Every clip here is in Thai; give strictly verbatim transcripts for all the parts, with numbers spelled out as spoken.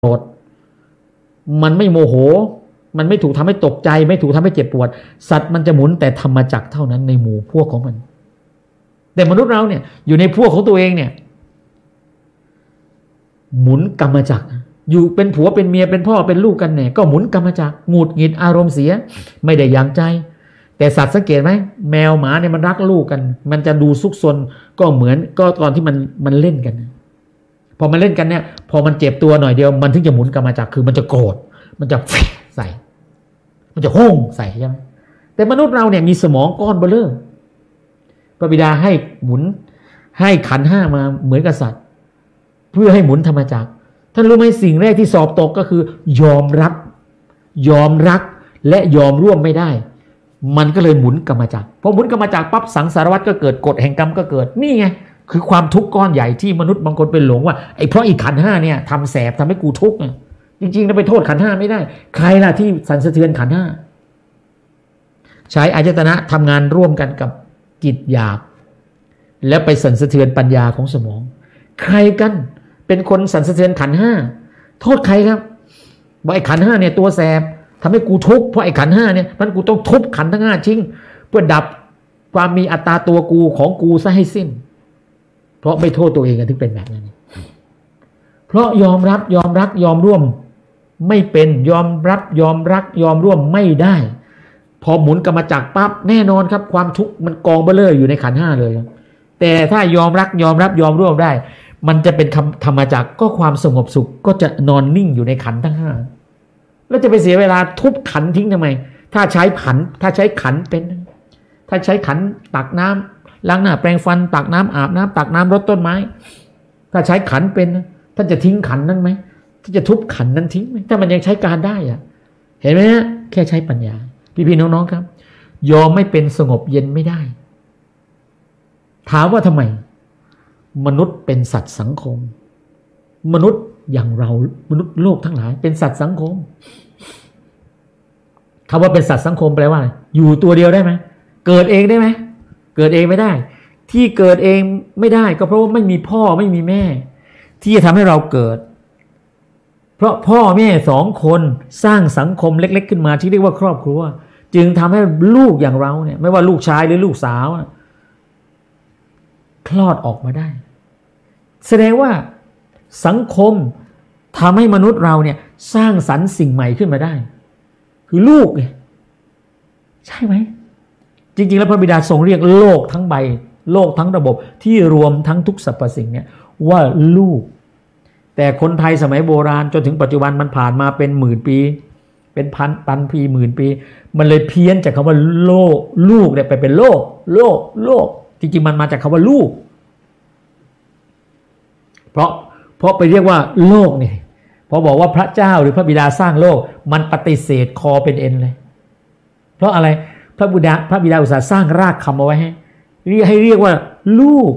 โกรธมันไม่โมโหมันไม่ถูกทำให้ตกใจไม่ถูกทำให้เจ็บปวดสัตว์มันจะหมุนแต่ธรรมจักรเท่านั้นในหมู่พวกของมันแต่มนุษย์เราเนี่ยอยู่ในพวกของตัวเองเนี่ยหมุนกรรมจักรอยู่เป็นผัวเป็นเมียเป็นพ่อเป็นลูกกันเนี่ยก็หมุนกรรมจักรหงุดหงิดอารมณ์เสียไม่ได้อย่างใจแต่สัตว์สังเกตไหมแมวหมาเนี่ยมันรักลูกกันมันจะดูซุกซนก็เหมือนก็ตอนที่มันมันเล่นกันพอมันเล่นกันเนี่ยพอมันเจ็บตัวหน่อยเดียวมันถึงจะหมุนกรรมจักรคือมันจะโกรธมันจะใส่มันจะโห้งใส่ใช่ไหมแต่มนุษย์เราเนี่ยมีสมองก้อนเบ้อเร่อพระบิดาให้หมุนให้ขันธ์ห้ามาเหมือนกับสัตว์เพื่อให้หมุนธรรมจักรท่านรู้ไหมสิ่งแรกที่สอบตกก็คือยอมรับยอมรักและยอมร่วมไม่ได้มันก็เลยหมุนกรรมจักรพอหมุนกรรมจักรปั๊บสังสารวัฏก็เกิดกฎแห่งกรรมก็เกิดนี่ไงคือความทุกข์ก้อนใหญ่ที่มนุษย์บางคนเป็นหลงว่าไอ้เพราะอีกขันธ์ห้าเนี่ยทำแสบทำให้กูทุกข์จริงๆเราไปโทษขันธ์ห้าไม่ได้ใครล่ะที่สั่นสะเทือนขันธ์ห้าใช้อายตนะทำงานร่วมกันกับจิตหยาบแล้วไปสั่นสะเทือนปัญญาของสมองใครกันเป็นคนสั่นสะเทือนขันธ์ห้าโทษใครครับว่าไอ้ขันธ์ห้าเนี่ยตัวแสบทำให้กูทุกข์เพราะไอ้ขันธ์ห้าเนี่ยมันกูต้องทุบขันธ์ทั้งห้าทิ้งเพื่อดับความมีอัตตาตัวกูของกูซะให้สิ้นเพราะไม่โทษตัวเองกันถึงเป็นแบบนั้นเพราะยอมรับยอมรักยอมร่วมไม่เป็นยอมรับยอมรักยอมร่วมไม่ได้พอหมุนกรรมจักรปั๊บแน่นอนครับความทุกข์มันกองเบ้อเร่ออยู่ในขันธ์ห้าเลยแต่ถ้ายอมรักยอมรับยอมร่วมได้มันจะเป็นธรรมจักรก็ความสงบสุขก็จะนอนนิ่งอยู่ในขันธ์ทั้งห้าแล้วจะไปเสียเวลาทุบขันธ์ทิ้งทำไมถ้าใช้ขันธ์ถ้าใช้ขันธ์เป็นถ้าใช้ขันธ์ตักน้ำล้างหน้าแปรงฟันตักน้ำอาบน้ำตักน้ำรดต้นไม้ถ้าใช้ขันธ์เป็นท่านจะทิ้งขันธ์นั้นไหมท่านจะทุบขันธ์นั้นทิ้งไหมถ้ามันยังใช้การได้อะเห็นไหมฮะแค่ใช้ปัญญาพี่ๆน้องๆครับยอมไม่เป็นสงบเย็นไม่ได้ถามว่าทำไมมนุษย์เป็นสัตว์สังคมมนุษย์อย่างเรามนุษย์โลกทั้งหลายเป็นสัตว์สังคมคำว่าเป็นสัตว์สังคมแปลว่าอะไรอยู่ตัวเดียวได้ไหมเกิดเองได้ไหมเกิดเองไม่ได้ที่เกิดเองไม่ได้ก็เพราะว่าไม่มีพ่อไม่มีแม่ที่จะทำให้เราเกิดเพราะพ่อแม่สองคนสร้างสังคมเล็กๆขึ้นมาที่เรียกว่าครอบครัวจึงทำให้ลูกอย่างเราเนี่ยไม่ว่าลูกชายหรือลูกสาวคลอดออกมาได้แสดงว่าสังคมทำให้มนุษย์เราเนี่ยสร้างสรรค์สิ่งใหม่ขึ้นมาได้คือลูกไงใช่ไหมจริงๆแล้วพระบิดาทรงเรียกโลกทั้งใบโลกทั้งระบบที่รวมทั้งทุกสรรพสิ่งเนี่ยว่าลูกแต่คนไทยสมัยโบราณจนถึงปัจจุบันมันผ่านมาเป็นหมื่นปีเป็นพันพันปีหมื่นปีมันเลยเพี้ยนจากคำว่าโลกลูกเนี่ยไปเป็นโลกโลกโลกจริงๆมันมาจากคำว่าลูกเพราะเพราะไปเรียกว่าโลกเนี่ยพอบอกว่าพระเจ้าหรือพระบิดาสร้างโลกมันปฏิเสธคอเป็นเอ็นเลยเพราะอะไรพระบิดาพระบิดาอุตส่าห์สร้างรากคำเอาไว้ให้เรียกให้เรียกว่าลูก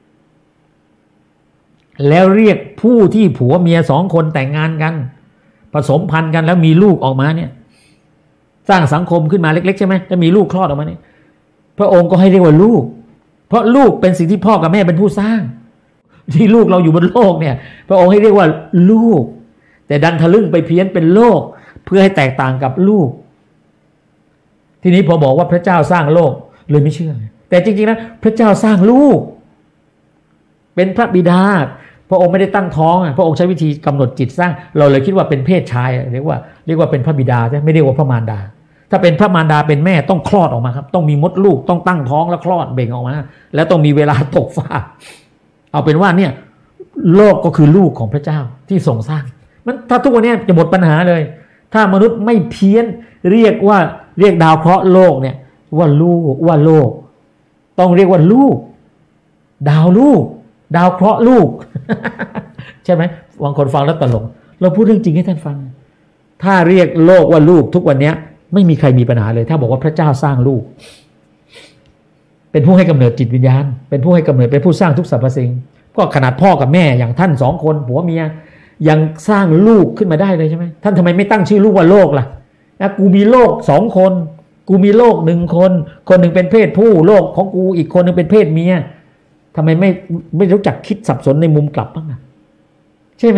แล้วเรียกผู้ที่ผัวเมียสองคนแต่งงานกันผสมพันธุ์กันแล้วมีลูกออกมาเนี่ยสร้างสังคมขึ้นมาเล็กๆใช่ไหมแล้วมีลูกคลอดออกมาเนี่ยพระองค์ก็ให้เรียกว่าลูกเพราะลูกเป็นสิ่งที่พ่อกับแม่เป็นผู้สร้างที่ลูกเราอยู่บนโลกเนี่ยพระองค์ให้เรียกว่าลูกแต่ดันทะลึ่งไปเพี้ยนเป็นโลกเพื่อให้แตกต่างกับลูกทีนี้พอบอกว่าพระเจ้าสร้างโลกเลยไม่เชื่อแต่จริงๆนะพระเจ้าสร้างลูกเป็นพระบิดาพระองค์ไม่ได้ตั้งท้องพระองค์ใช้วิธีกำหนดจิตสร้างเราเลยคิดว่าเป็นเพศชายเรียกว่าเรียกว่าเป็นพระบิดาใช่ไม่เรียกว่าพระมารดาถ้าเป็นพระมารดาเป็นแม่ต้องคลอดออกมาครับต้องมีมดลูกต้องตั้งท้องแล้วคลอดเบ่งออกมาแล้วต้องมีเวลาตกฟากเอาเป็นว่าเนี่ยโลกก็คือลูกของพระเจ้าที่ทรงสร้างมันถ้าทุกวันนี้จะหมดปัญหาเลยถ้ามนุษย์ไม่เพี้ยนเรียกว่าเรียกดาวเคราะห์โลกเนี่ยว่าลูกว่าโลกต้องเรียกว่าลูกดาวลูกดาวเคราะห์ลูก ใช่ไหมบางคนฟังแล้วตลกเราพูดเรื่องจริงให้ท่านฟังถ้าเรียกโลกว่าลูกทุกวันนี้ไม่มีใครมีปัญหาเลยถ้าบอกว่าพระเจ้าสร้างลูกเป็นผู้ให้กำเนิดจิตวิญญาณเป็นผู้ให้กำเนิดเป็นผู้สร้างทุกสรรพสิ่งก็ขนาดพ่อกับแม่อย่างท่านสองคนผัวเมียยังสร้างลูกขึ้นมาได้เลยใช่ไหมท่านทำไมไม่ตั้งชื่อลูกว่าโลกล่ะนะกูมีโลกสองคนกูมีโลกหนึ่งคนคนหนึ่งเป็นเพศผู้โลกของกูอีกคนหนึ่งเป็นเพศเมียทำไมไม่ไม่รู้จักคิดสับสนในมุมกลับบ้างอ่ะใช่ไหม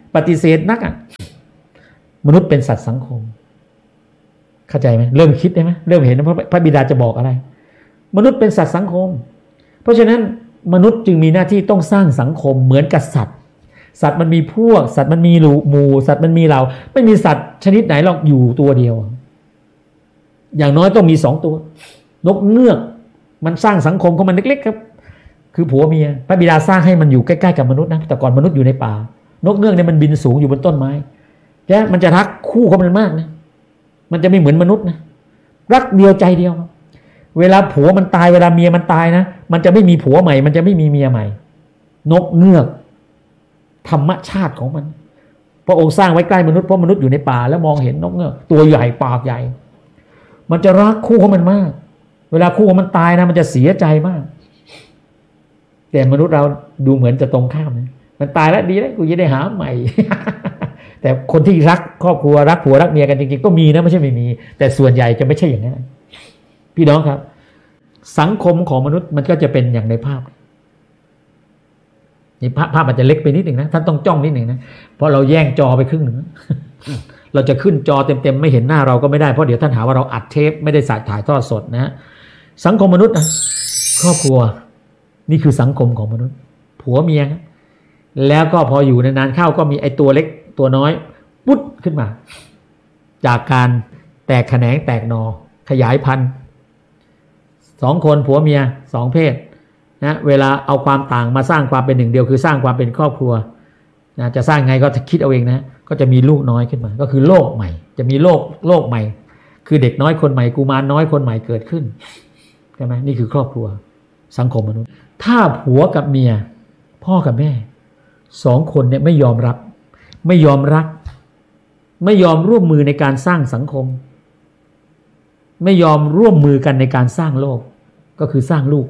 ปฏิเสธนักอ่ะมนุษย์เป็นสัตว์สังคมเข้าใจไหมเริ่มคิดได้ไหมเริ่มเห็นนะพระบิดาจะบอกอะไรมนุษย์เป็นสัตว์สังคมเพราะฉะนั้นมนุษย์จึงมีหน้าที่ต้องสร้างสังคมเหมือนกับสัตว์สัตว์มันมีพวกสัตว์มันมีหมู่สัตว์มันมีเราไม่มีสัตว์ชนิดไหนหรอกอยู่ตัวเดียวอย่างน้อยต้องมีสองตัวนกเงือกมันสร้างสังคมของมันเล็กๆครับคือผัวเมียพระบิดาสร้างให้มันอยู่ใกล้ๆกับมนุษย์นะแต่ก่อนมนุษย์อยู่ในป่านกเงือกเนี่ยมันบินสูงอยู่บนต้นไม้ใช่มันจะรักคู่ของมันมากนะมันจะไม่เหมือนมนุษย์นะรักเดียวใจเดียวเวลาผัวมันตายเวลาเมียมันตายนะมันจะไม่มีผัวใหม่มันจะไม่มีเมียใหม่นกเงือกธรรมชาติของมันพระองค์สร้างไว้ใกล้มนุษย์เพราะมนุษย์อยู่ในป่าแล้วมองเห็นนกเงือกตัวใหญ่ปากใหญ่มันจะรักคู่ของมันมากเวลาคู่ของมันตายนะมันจะเสียใจมากแต่มนุษย์เราดูเหมือนจะตรงข้ามนะมันตายแล้วดีแล้วกูจะได้หาใหม่ แต่คนที่รักครอบครัวรักผัวรักเมียกันจริงๆก็มีนะไม่ใช่ไม่มีแต่ส่วนใหญ่จะไม่ใช่อย่างนั้นพี่น้องครับสังคมของมนุษย์มันก็จะเป็นอย่างในภาพนี่ภาพภาพมันจะเล็กไปนิดหนึ่งนะท่านต้องจ้องนิดหนึ่งนะเพราะเราแย่งจอไปครึ่งหนึ่ง เราจะขึ้นจอเต็มๆไม่เห็นหน้าเราก็ไม่ได้เพราะเดี๋ยวท่านหาว่าเราอัดเทปไม่ได้สายถ่ายทอดสดนะสังคมมนุษย์นะครอบครัวนี่คือสังคมของมนุษย์ผัวเมียนะแล้วก็พออยู่นานๆเข้าก็มีไอ้ตัวเล็กตัวน้อยปุ๊บขึ้นมาจากการแตกแขนงแตกหนอขยายพันธุ์สองคนผัวเมียสองเพศนะเวลาเอาความต่างมาสร้างความเป็นหนึ่งเดียวคือสร้างความเป็นครอบครัวนะจะสร้างไงก็คิดเอาเองนะก็จะมีลูกน้อยขึ้นมาก็คือโลกใหม่จะมีโลกโลกใหม่คือเด็กน้อยคนใหม่กุมารน้อยคนใหม่เกิดขึ้นใช่ไหมนี่คือครอบครัวสังคมมนุษย์ถ้าผัวกับเมียพ่อกับแม่สองคนเนี่ยไม่ยอมรับไม่ยอมรักไม่ยอมร่วมมือในการสร้างสังคมไม่ยอมร่วมมือกันในการสร้างโลกก็คือสร้างลูก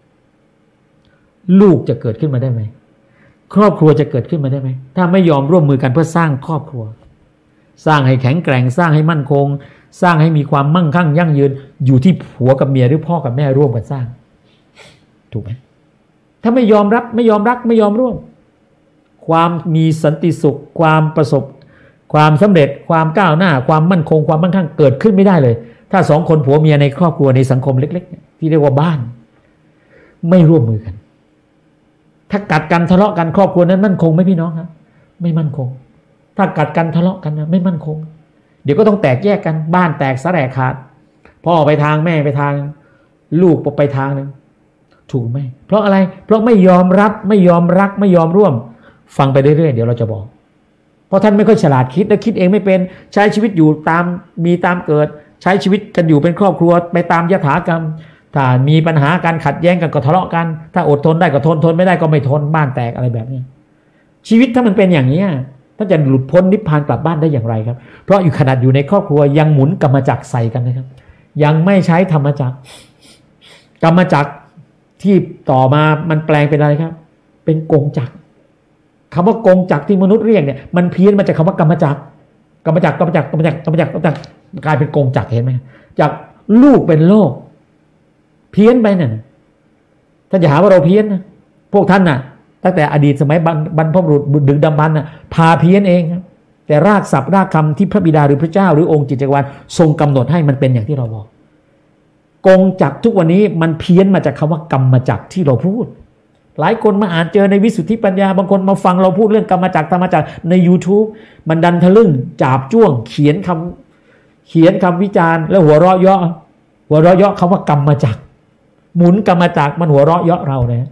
ลูกจะเกิดขึ้นมาได้ไหมครอบครัวจะเกิดขึ้นมาได้ไหมถ้าไม่ยอมร่วมมือกันเพื่อสร้างครอบครัวสร้างให้แข็งแกร่งสร้างให้มั่นคงสร้างให้มีความมั่งคั่งยั่งยืนอยู่ที่ผัวกับเมียหรือพ่อกับแม่ร่วมกันสร้างถูกไหมถ้าไม่ยอมรับไม่ยอมรักไม่ยอมร่วมความมีสันติสุขความประสบความสำเร็จความก้าวหน้าความมั่นคงความมั่งคั่งเกิดขึ้นไม่ได้เลยถ้าสองคนผัวเมียในครอบครัวในสังคมเล็กๆที่เรียกว่าบ้านไม่ร่วมมือกันถ้ากัดกันทะเลาะกันครอบครัวนั้นมั่นคงไหมพี่น้องครับไม่มั่นคงถ้ากัดกันทะเลาะกันนะไม่มั่นคงเดี๋ยวก็ต้องแตกแยกกันบ้านแตกสลายขาดพ่อไปทางแม่ไปทางลูกไปทางนึงถูกไหมเพราะอะไรเพราะไม่ยอมรับไม่ยอมรักไม่ยอมร่วมฟังไปเรื่อยๆเดี๋ยวเราจะบอกเพราะท่านไม่ค่อยฉลาดคิดและคิดเองไม่เป็นใช้ชีวิตอยู่ตามมีตามเกิดใช้ชีวิตกันอยู่เป็นครอบครัวไปตามยถากรรมถ้ามีปัญหาการขัดแย้งกันก็ทะเลาะกันถ้าอดทนได้ก็ทนทนไม่ได้ก็ไม่ทนบ้านแตกอะไรแบบนี้ชีวิตถ้ามันเป็นอย่างนี้ท่านจะหลุดพ้นนิพพานกลับบ้านได้อย่างไรครับเพราะอยู่ขนาดอยู่ในครอบครัวยังหมุนกรรมจักรใส่กันนะครับยังไม่ใช้ธรรมจักรกรรมจักรที่ต่อมามันแปลงเป็นอะไรครับเป็นกงจักรคำว่ากงจักรที่มนุษย์เรียกเนี่ยมันเพี้ยนมาจากคำว่ากรรมจักรกรรมจักรกรรมจักรกรรมจักรกรรมจักรกรรมจักรกลายเป็นกงจักรเห็นไหมจากลูกเป็นโลกเพี้ยนไปเนี่ยท่านจะหาว่าเราเพี้ยนนะพวกท่านน่ะตั้งแต่อดีตสมัยบรรพบุรุษดึกดำบรรพ์น่ะพาเพี้ยนเองครับแต่รากศัพท์รากคำที่พระบิดาหรือพระเจ้าหรือองค์จิตจักรวาลทรงกำหนดให้มันเป็นอย่างที่เราบอกกงจักรทุกวันนี้มันเพี้ยนมาจากคำว่ากรรมจักรที่เราพูดหลายคนมาอ่านเจอในวิสุทธิปัญญาบางคนมาฟังเราพูดเรื่องกรรมจักรธรรมจักรใน YouTube มันดันทะลึ่งจาบจ้วงเขียนคำเขียนคำวิจารณ์แล้วหัวเราะเยาะหัวเราะเยาะคำว่ากรรมจักรหมุนกรรมจักรมันหัวเราะเยาะเราเนี่ย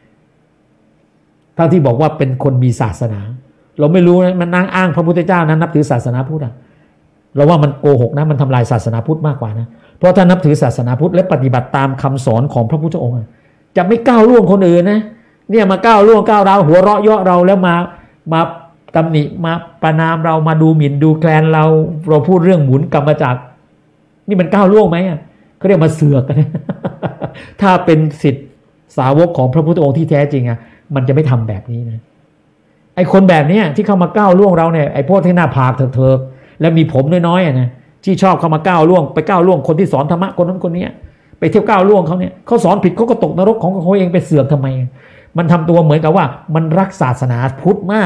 ทั้งที่บอกว่าเป็นคนมีศาสนาเราไม่รู้นะมันนั่งอ้างพระพุทธเจ้านั้นนับถือศาสนาพุทธอะเราว่ามันโกหกนะมันทำลายศาสนาพุทธมากกว่านะเพราะถ้านับถือศาสนาพุทธและปฏิบัติตามคำสอนของพระพุทธองค์จะไม่ก้าวล่วงคนอื่นนะเนี่ยมาก้าวล่วงก้าวเราหัวเราะเยาะเราแล้วมามาตำหนิมาประนามเรามาดูหมิ่นดูแคลนเราเราพูดเรื่องหมุนกรรมจักรนี่มันก้าวล่วงไหมอ่ะเขาเรียกมาเสือกกันถ้าเป็นศิษย์สาวกของพระพุทธองค์ที่แท้จริงอ่ะมันจะไม่ทำแบบนี้นะไอ้คนแบบนี้ที่เข้ามาก้าวล่วงเราเนี่ยไอ้พวกที่หน้าผากเถิกๆแล้วมีผมน้อยๆอ่ะนะที่ชอบเข้ามาก้าวล่วงไปก้าวล่วงคนที่สอนธรรมะคนนั้นคนนี้ไปเที่ยวก้าวล่วงเขาเนี่ยเขาสอนผิดเขาก็ตกนรกของเขาเองไปเสือกทำไมมันทำตัวเหมือนกับว่ามันรักศาสนาพุทธมาก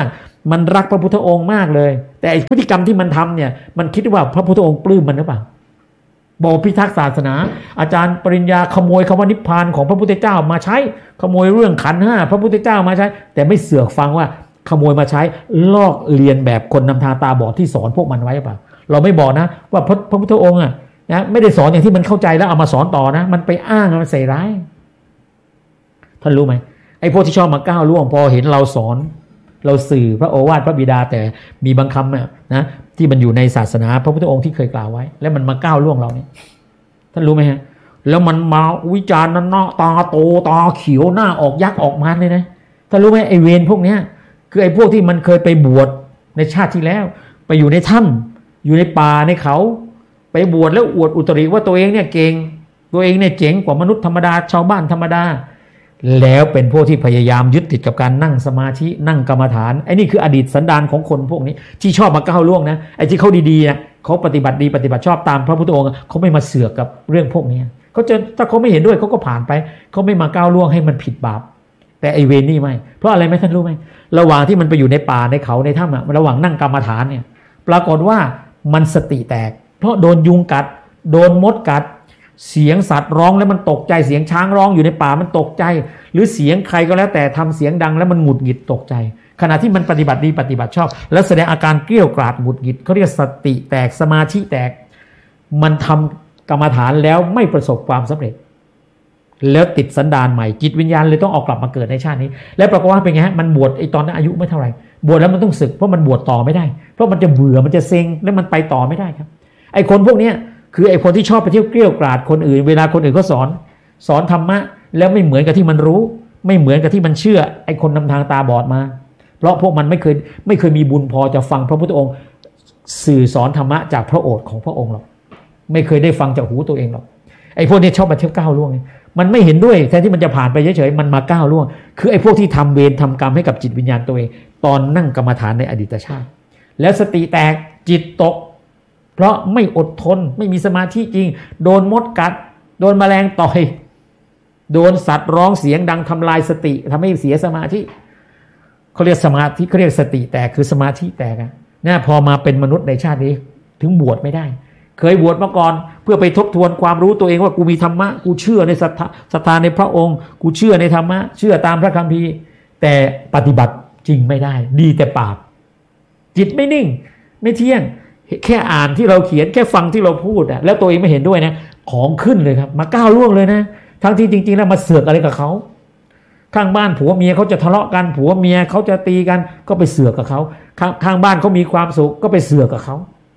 มันรักพระพุทธองค์มากเลยแต่พฤติกรรมที่มันทำเนี่ยมันคิดว่าพระพุทธองค์ปลื้มมันหรือเปล่าบอกพิทักษ์ศาสนาอาจารย์ปริญญาขโมยคำว่านิพพานของพระพุทธเจ้ามาใช้ขโมยเรื่องขันธ์ห้าพระพุทธเจ้ามาใช้แต่ไม่เสือกฟังว่าขโมยมาใช้ลอกเรียนแบบคนนำทางตาบอดที่สอนพวกมันไว้ป่ะเราไม่บอกนะว่าพระพระพุทธองค์อ่ะนะไม่ได้สอนอย่างที่มันเข้าใจแล้วเอามาสอนต่อนะมันไปอ้างมันใส่ร้ายท่านรู้ไหมไอ้พวกที่ชอบมาก้าวล่วงพอเห็นเราสอนเราสื่อพระโอวาทพระบิดาแต่มีบางคำนะนะที่มันอยู่ในศาสนาพระพุทธองค์ที่เคยกล่าวไว้แล้วมันมาก้าวล่วงเราเนี่ยท่านรู้ไหมฮะแล้วมันมาวิจารณ์นั้นเนาะตาโตตาเขียวหน้าออกยักษ์ออกมาเลยนะท่านรู้ไหมไอ้เวรพวกเนี้ยคือไอ้พวกที่มันเคยไปบวชในชาติที่แล้วไปอยู่ในถ้ำอยู่ในป่าในเขาไปบวชแล้วอวดอุตริว่าตัวเองเนี่ยเก่งตัวเองเนี่ยเจ๋งกว่ามนุษย์ธรรมดาชาวบ้านธรรมดาแล้วเป็นพวกที่พยายามยึดติดกับการนั่งสมาธินั่งกรรมฐานไอ้นี่คืออดีตสันดานของคนพวกนี้ที่ชอบมาก้าวล่วงนะไอ้ที่เขาดีๆนะเขาปฏิบัติดีปฏิบัติชอบตามพระพุทธองค์เขาไม่มาเสือกกับเรื่องพวกนี้เขาจะถ้าเขาไม่เห็นด้วยเขาก็ผ่านไปเขาไม่มาก้าวล่วงให้มันผิดบาปแต่ไอ้เวรนี่ไม่เพราะอะไรไหมท่านรู้ไหมระหว่างที่มันไปอยู่ในป่าในเขาในถ้ำอะระหว่างนั่งกรรมฐานเนี่ยปรากฏว่ามันสติแตกเพราะโดนยุงกัดโดนมดกัดเสียงสัตว์ร้องแล้วมันตกใจเสียงช้างร้องอยู่ในป่ามันตกใจหรือเสียงใครก็แล้วแต่ทำเสียงดังแล้วมันหงุดหงิดตกใจขณะที่มันปฏิบัติดีปฏิบัติชอบแล้วแสดงอาการเกรี้ยวกราดหงุดหงิดเขาเรียกสติแตกสมาธิแตกมันทำกรรมฐานแล้วไม่ประสบความสำเร็จแล้วติดสันดานใหม่จิตวิญญาณเลยต้องออกกลับมาเกิดในชาตินี้แล้วปรากฏว่าเป็นไงฮะมันบวชไอ้ตอนนั้นอายุไม่เท่าไหร่บวชแล้วมันต้องสึกเพราะมันบวชต่อไม่ได้เพราะมันจะเบื่อมันจะเซ็งแล้วมันไปต่อไม่ได้ครับไอ้คนพวกเนี้ยคือไอ้คนที่ชอบไปเที่ยวเกรี้ยวกราดคนอื่นเวลาคนอื่นเขาสอนสอนธรรมะแล้วไม่เหมือนกับที่มันรู้ไม่เหมือนกับที่มันเชื่อไอ้คนนำทางตาบอดมาเพราะพวกมันไม่เคยไม่เคยมีบุญพอจะฟังพระพุทธองค์สื่อสอนธรรมะจากพระโอษฐ์ของพระองค์หรอกไม่เคยได้ฟังจากหูตัวเองหรอกไอ้พวกนี้ชอบมาเที่ยวก้าวล่วงมันไม่เห็นด้วยแทนที่มันจะผ่านไปเฉยๆมันมาก้าวล่วงคือไอ้พวกที่ทำเวรทำกรรมให้กับจิตวิญญาณตัวเองตอนนั่งกรรมฐานในอดีตชาติแล้วสติแตกจิตตกเพราะไม่อดทนไม่มีสมาธิจริงโดนมดกัดโดนแมลงต่อยโดนสัตว์ร้องเสียงดังทำลายสติทำให้เสียสมาธิเขาเรียกสมาธิเขาเรียกสติแตกคือสมาธิแตกนะพอมาเป็นมนุษย์ในชาตินี้ถึงบวชไม่ได้เคยบวชมาก่อนเพื่อไปทบทวนความรู้ตัวเองว่ากูมีธรรมะกูเชื่อในศรัทธาศรัทธาในพระองค์กูเชื่อในธรรมะเชื่อตามพระคัมภีร์แต่ปฏิบัติจริงไม่ได้ดีแต่ปากจิตไม่นิ่งไม่เที่ยงแค่อ่านที่เราเขียนแค่ฟังที่เราพูดอะแล้วตัวเองไม่เห็นด้วยนะของขึ้นเลยครับมาก้าวล่วงเลยนะทั้งที่จริงๆแล้วมาเสือกอะไรกับเขาข้างบ้านผัวเมียเขาจะทะเลาะกันผัวเมียเขาจะตีกันก็ไปเสือกกับเขาข้างข้างบ้านเขามีความสุขก็ไปเสือกกับเขา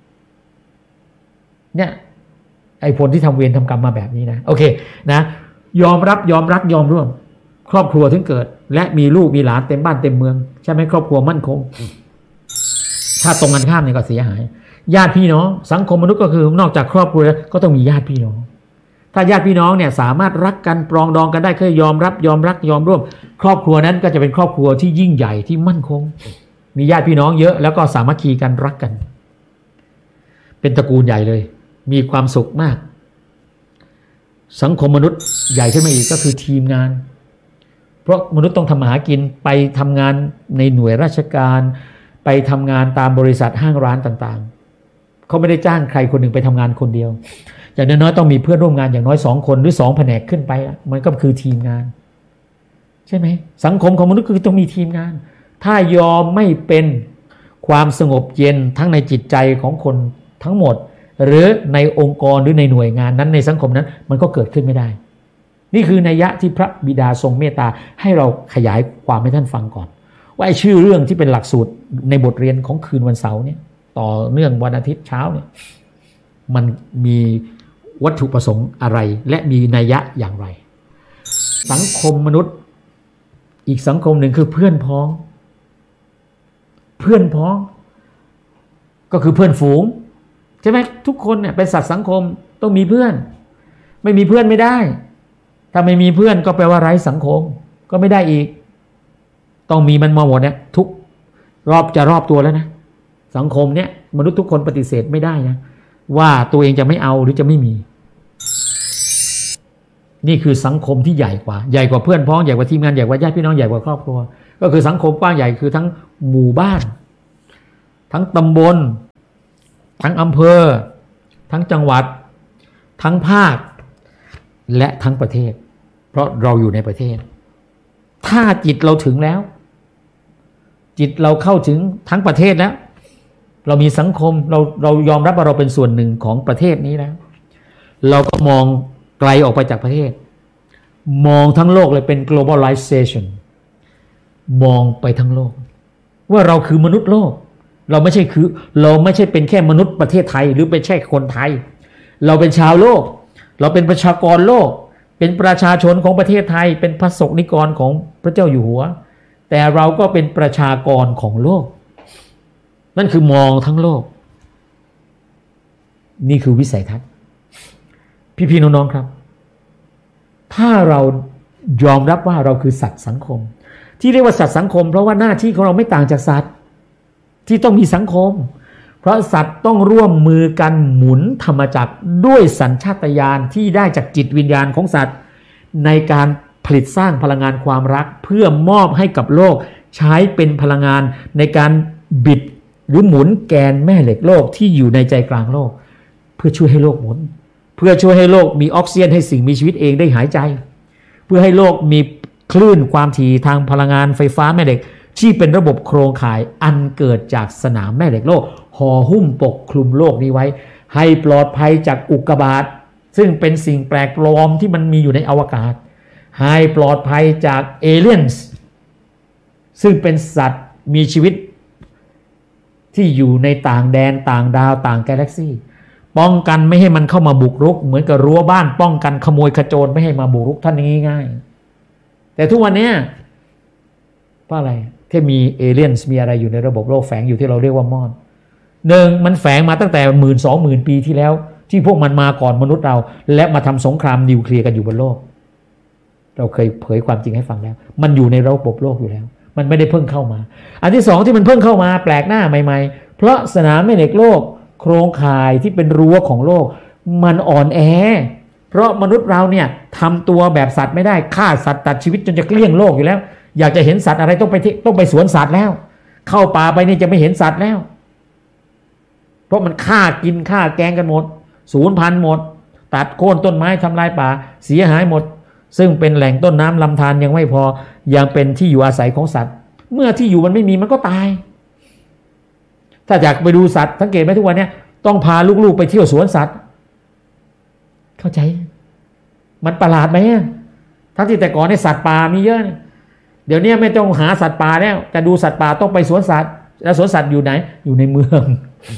เนี่ยไอ้ผลที่ทำเวรทำกรรมมาแบบนี้นะโอเคนะยอมรับยอมรักยอมร่วมครอบครัวถึงเกิดและมีลูกมีหลานเต็มบ้านเต็มเมืองใช่ไหมครอบครัวมั่นคงถ้าตรงกันข้ามเนี่ยก็เสียหายญาติพี่น้องสังคมมนุษย์ก็คือนอกจากครอบครัวก็ต้องมีญาติพี่น้องถ้าญาติพี่น้องเนี่ยสามารถรักกันปรองดองกันได้คือยอมรับยอมรักยอมร่วมครอบครัวนั้นก็จะเป็นครอบครัวที่ยิ่งใหญ่ที่มั่นคงมีญาติพี่น้องเยอะแล้วก็สามัคคีกันรักกันเป็นตระกูลใหญ่เลยมีความสุขมากสังคมมนุษย์ใหญ่ขึ้นมาอีกก็คือทีมงานเพราะมนุษย์ต้องทำมาหากินไปทำงานในหน่วยราชการไปทำงานตามบริษัทห้างร้านต่างๆเขาไม่ได้จ้างใครคนหนึ่งไปทำงานคนเดียวอย่างน้อยๆต้องมีเพื่อนร่วมงานอย่างน้อยสองคนหรือสองแผนกขึ้นไปมันก็คือทีมงานใช่ไหมสังคมของมนุษย์คือต้องมีทีมงานถ้ายอมไม่เป็นความสงบเย็นทั้งในจิตใจของคนทั้งหมดหรือในองค์กรหรือในหน่วยงานนั้นในสังคมนั้นมันก็เกิดขึ้นไม่ได้นี่คือนัยยะที่พระบิดาทรงเมตตาให้เราขยายความให้ท่านฟังก่อนว่าไอ้ชื่อเรื่องที่เป็นหลักสูตรในบทเรียนของคืนวันเสาร์เนี่ยต่อเนื่องวันอาทิตย์เช้าเนี่ยมันมีวัตถุประสงค์อะไรและมีนัยยะอย่างไรสังคมมนุษย์อีกสังคมหนึ่งคือเพื่อนพ้องเพื่อนพ้องก็คือเพื่อนฝูงใช่ไหมทุกคนเนี่ยเป็นสัตว์สังคมต้องมีเพื่อนไม่มีเพื่อนไม่ได้ถ้าไม่มีเพื่อนก็แปลว่าไร้สังคมก็ไม่ได้อีกต้องมีมันมาหมดเนี่ยทุกรอบจะรอบตัวแล้วนะสังคมเนี่ยมนุษย์ทุกคนปฏิเสธไม่ได้นะว่าตัวเองจะไม่เอาหรือจะไม่มีนี่คือสังคมที่ใหญ่กว่าใหญ่กว่าเพื่อนพ้องใหญ่กว่าทีมงานใหญ่กว่าญาติพี่น้องใหญ่กว่าครอบครัวก็คือสังคมกว้างใหญ่คือทั้งหมู่บ้านทั้งตำบลทั้งอำเภอทั้งจังหวัดทั้งภาคและทั้งประเทศเพราะเราอยู่ในประเทศถ้าจิตเราถึงแล้วจิตเราเข้าถึงทั้งประเทศแล้วเรามีสังคมเราเรายอมรับว่าเราเป็นส่วนหนึ่งของประเทศนี้แล้วเราก็มองไกลออกไปจากประเทศมองทั้งโลกเลยเป็น globalization มองไปทั้งโลกว่าเราคือมนุษย์โลกเราไม่ใช่คือเราไม่ใช่เป็นแค่มนุษย์ประเทศไทยหรือเป็นแค่คนไทยเราเป็นชาวโลกเราเป็นประชากรโลกเป็นประชาชนของประเทศไทยเป็นพระสงฆ์นิกรของพระเจ้าอยู่หัวแต่เราก็เป็นประชากรของโลกนั่นคือมองทั้งโลกนี่คือวิสัยทัศน์พี่ๆน้องๆครับถ้าเรายอมรับว่าเราคือสัตว์สังคมที่เรียกว่าสัตว์สังคมเพราะว่าหน้าที่ของเราไม่ต่างจากสัตว์ที่ต้องมีสังคมเพราะสัตว์ต้องร่วมมือกันหมุนธรรมจักรด้วยสัญชาตญาณที่ได้จากจิตวิญญาณของสัตว์ในการผลิตสร้างพลังงานความรักเพื่อมอบให้กับโลกใช้เป็นพลังงานในการบิดหรือหมุนแกนแม่เหล็กโลกที่อยู่ในใจกลางโลกเพื่อช่วยให้โลกหมุนเพื่อช่วยให้โลกมีออกซิเจนให้สิ่งมีชีวิตเองได้หายใจเพื่อให้โลกมีคลื่นความถี่ทางพลังงานไฟฟ้าแม่เหล็กที่เป็นระบบโครงข่ายอันเกิดจากสนามแม่เหล็กโลกห่อหุ้มปกคลุมโลกนี้ไว้ให้ปลอดภัยจากอุกกาบาตซึ่งเป็นสิ่งแปลกปลอมที่มันมีอยู่ในอวกาศให้ปลอดภัยจากเอเลี่ยนส์ซึ่งเป็นสัตว์มีชีวิตที่อยู่ในต่างแดนต่างดาวต่างกาแล็กซี่ป้องกันไม่ให้มันเข้ามาบุกรุกเหมือนกับรั้วบ้านป้องกันขโมยขโจรไม่ให้มาบุกรุกท่านง่ายๆแต่ทุกวันนี้เพราะอะไรที่มีเอเลี่ยนส์มีอะไรอยู่ในระบบโลกแฝงอยู่ที่เราเรียกว่ามอดหนึ่งมันแฝงมาตั้งแต่หมื่นสองหมื่นปีที่แล้วที่พวกมันมาก่อนมนุษย์เราและมาทำสงครามนิวเคลียร์กันอยู่บนโลกเราเคยเผยความจริงให้ฟังแล้วมันอยู่ในระบบโลกอยู่แล้วมันไม่ได้เพิ่งเข้ามาอันที่สองที่มันเพิ่งเข้ามาแปลกหน้าใหม่ๆเพราะสนามแม่เหล็กโลกโครงข่ายที่เป็นรั้วของโลกมันอ่อนแอเพราะมนุษย์เราเนี่ยทำตัวแบบสัตว์ไม่ได้ฆ่าสัตว์ตัดชีวิตจนจะเกลี้ยงโลกอยู่แล้วอยากจะเห็นสัตว์อะไรต้องไปต้องไปสวนสัตว์แล้วเข้าป่าไปนี่จะไม่เห็นสัตว์แล้วเพราะมันฆ่ากินฆ่าแกงกันหมดสูญพันธุ์หมดตัดโค่นต้นไม้ทำลายป่าเสียหายหมดซึ่งเป็นแหล่งต้นน้ำลำธารยังไม่พอยังเป็นที่อยู่อาศัยของสัตว์เมื่อที่อยู่มันไม่มีมันก็ตายถ้าอยากไปดูสัตว์สังเกตไหมทุกวันนี้ต้องพาลูกๆไปเที่ยวสวนสัตว์เข้าใจมันประหลาดไหมทั้งที่แต่ก่อนในสัตว์ป่ามีเยอะเดี๋ยวนี้ไม่ต้องหาสัตว์ป่าแล้วแต่ดูสัตว์ป่าต้องไปสวนสัตว์แล้วสวนสัตว์อยู่ไหนอยู่ในเมือง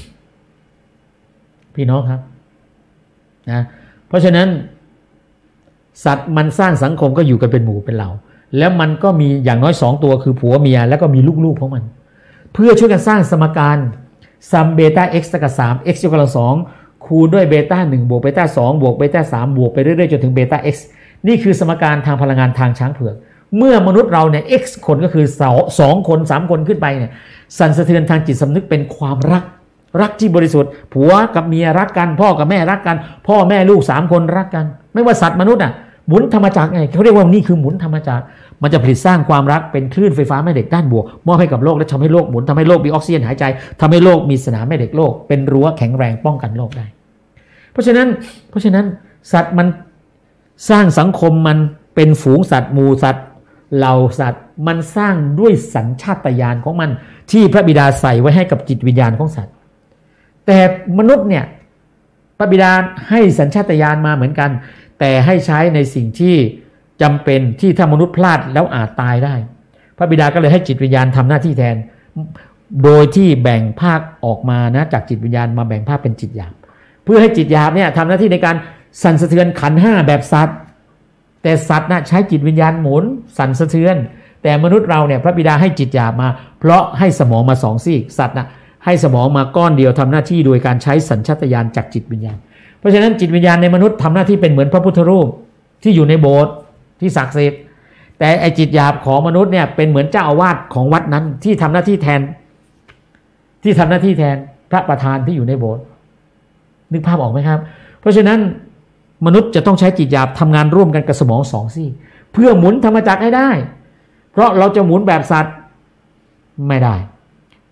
พี่น้องครับนะเพราะฉะนั้นสัตว์มันสร้างสังคมก็อยู่กันเป็นหมู่เป็นเหล่าแล้วมันก็มีอย่างน้อยสองตัวคือผัวเมียแล้วก็มีลูกๆของมันเพื่อช่วยกันสร้างสมการซัมเบต้า x เท่ากับสาม x ยกกำลังสองคูณด้วยเบต้าหนึ่งบวกเบต้าสองบวกเบต้าสามบวกไปเรื่อยๆจนถึงเบต้า x นี่คือสมการทางพลังงานทางช้างเผือกเมื่อมนุษย์เราเนี่ย x คนก็คือสองคนสามคนขึ้นไปเนี่ยสั่นสะเทือนทางจิตสำนึกเป็นความรักรักที่บริสุทธิ์ผัวกับเมียรักกันพ่อกับแม่รักกันพ่อแม่ลูกสามคนรักกันไม่ว่าสัตว์มนุษย์อ่ะหมุนธรรมจักรไงเขาเรียกว่านี่คือหมุนธรรมจักรมันจะผลิตสร้างความรักเป็นคลื่นไฟฟ้าแม่เหล็กด้านบวกมอบให้กับโลกและทำให้โลกหมุนทำให้โลกมีออกซิเจนหายใจทำให้โลกมีสนามแม่เหล็กโลกเป็นรั้วแข็งแรงป้องกันโลกได้เพราะฉะนั้นเพราะฉะนั้นสัตว์มันสร้างสังคมมันเป็นฝูงสัตว์หมู่สัตว์เหล่าสัตว์มันสร้างด้วยสัญชาตญาณของมันที่พระบิดาใส่ไว้ให้กับจิตวิญญาณของสัตว์แต่มนุษย์เนี่ยพระบิดาให้สัญชาตญาณมาเหมือนกันแต่ให้ใช้ในสิ่งที่จำเป็นที่ถ้ามนุษย์พลาดแล้วอาจตายได้พระบิดาก็เลยให้จิตวิญญาณทำหน้าที่แทนโดยที่แบ่งภาคออกมานะจากจิตวิญญาณมาแบ่งภาคเป็นจิตหยาบเพื่อให้จิตหยาบเนี่ยทำหน้าที่ในการสั่นสะเทือนขันธ์ห้าแบบสัตว์แต่สัตว์นะใช้จิตวิญญาณหมุนสั่นสะเทือนแต่มนุษย์เราเนี่ยพระบิดาให้จิตหยาบมาเพราะให้สมองมาสองซีกสัตว์นะให้สมองมาก้อนเดียวทำหน้าที่โดยการใช้สัญชาตญาณจากจิตวิญญาณเพราะฉะนั้นจิตวิญญาณในมนุษย์ทำหน้าที่เป็นเหมือนพระพุทธรูปที่อยู่ในโบสถ์ที่ศักดิ์สิทธิ์แต่ไอจิตหยาบของมนุษย์เนี่ยเป็นเหมือนเจ้าอาวาสของวัดนั้นที่ทำหน้าที่แทนที่ทำหน้าที่แทนพระประธานที่อยู่ในโบสถ์นึกภาพออกไหมครับเพราะฉะนั้นมนุษย์จะต้องใช้จิตหยาบทำงานร่วมกันกับสมองสองซี่เพื่อหมุนธรรมจักรให้ได้เพราะเราจะหมุนแบบสัตว์ไม่ได้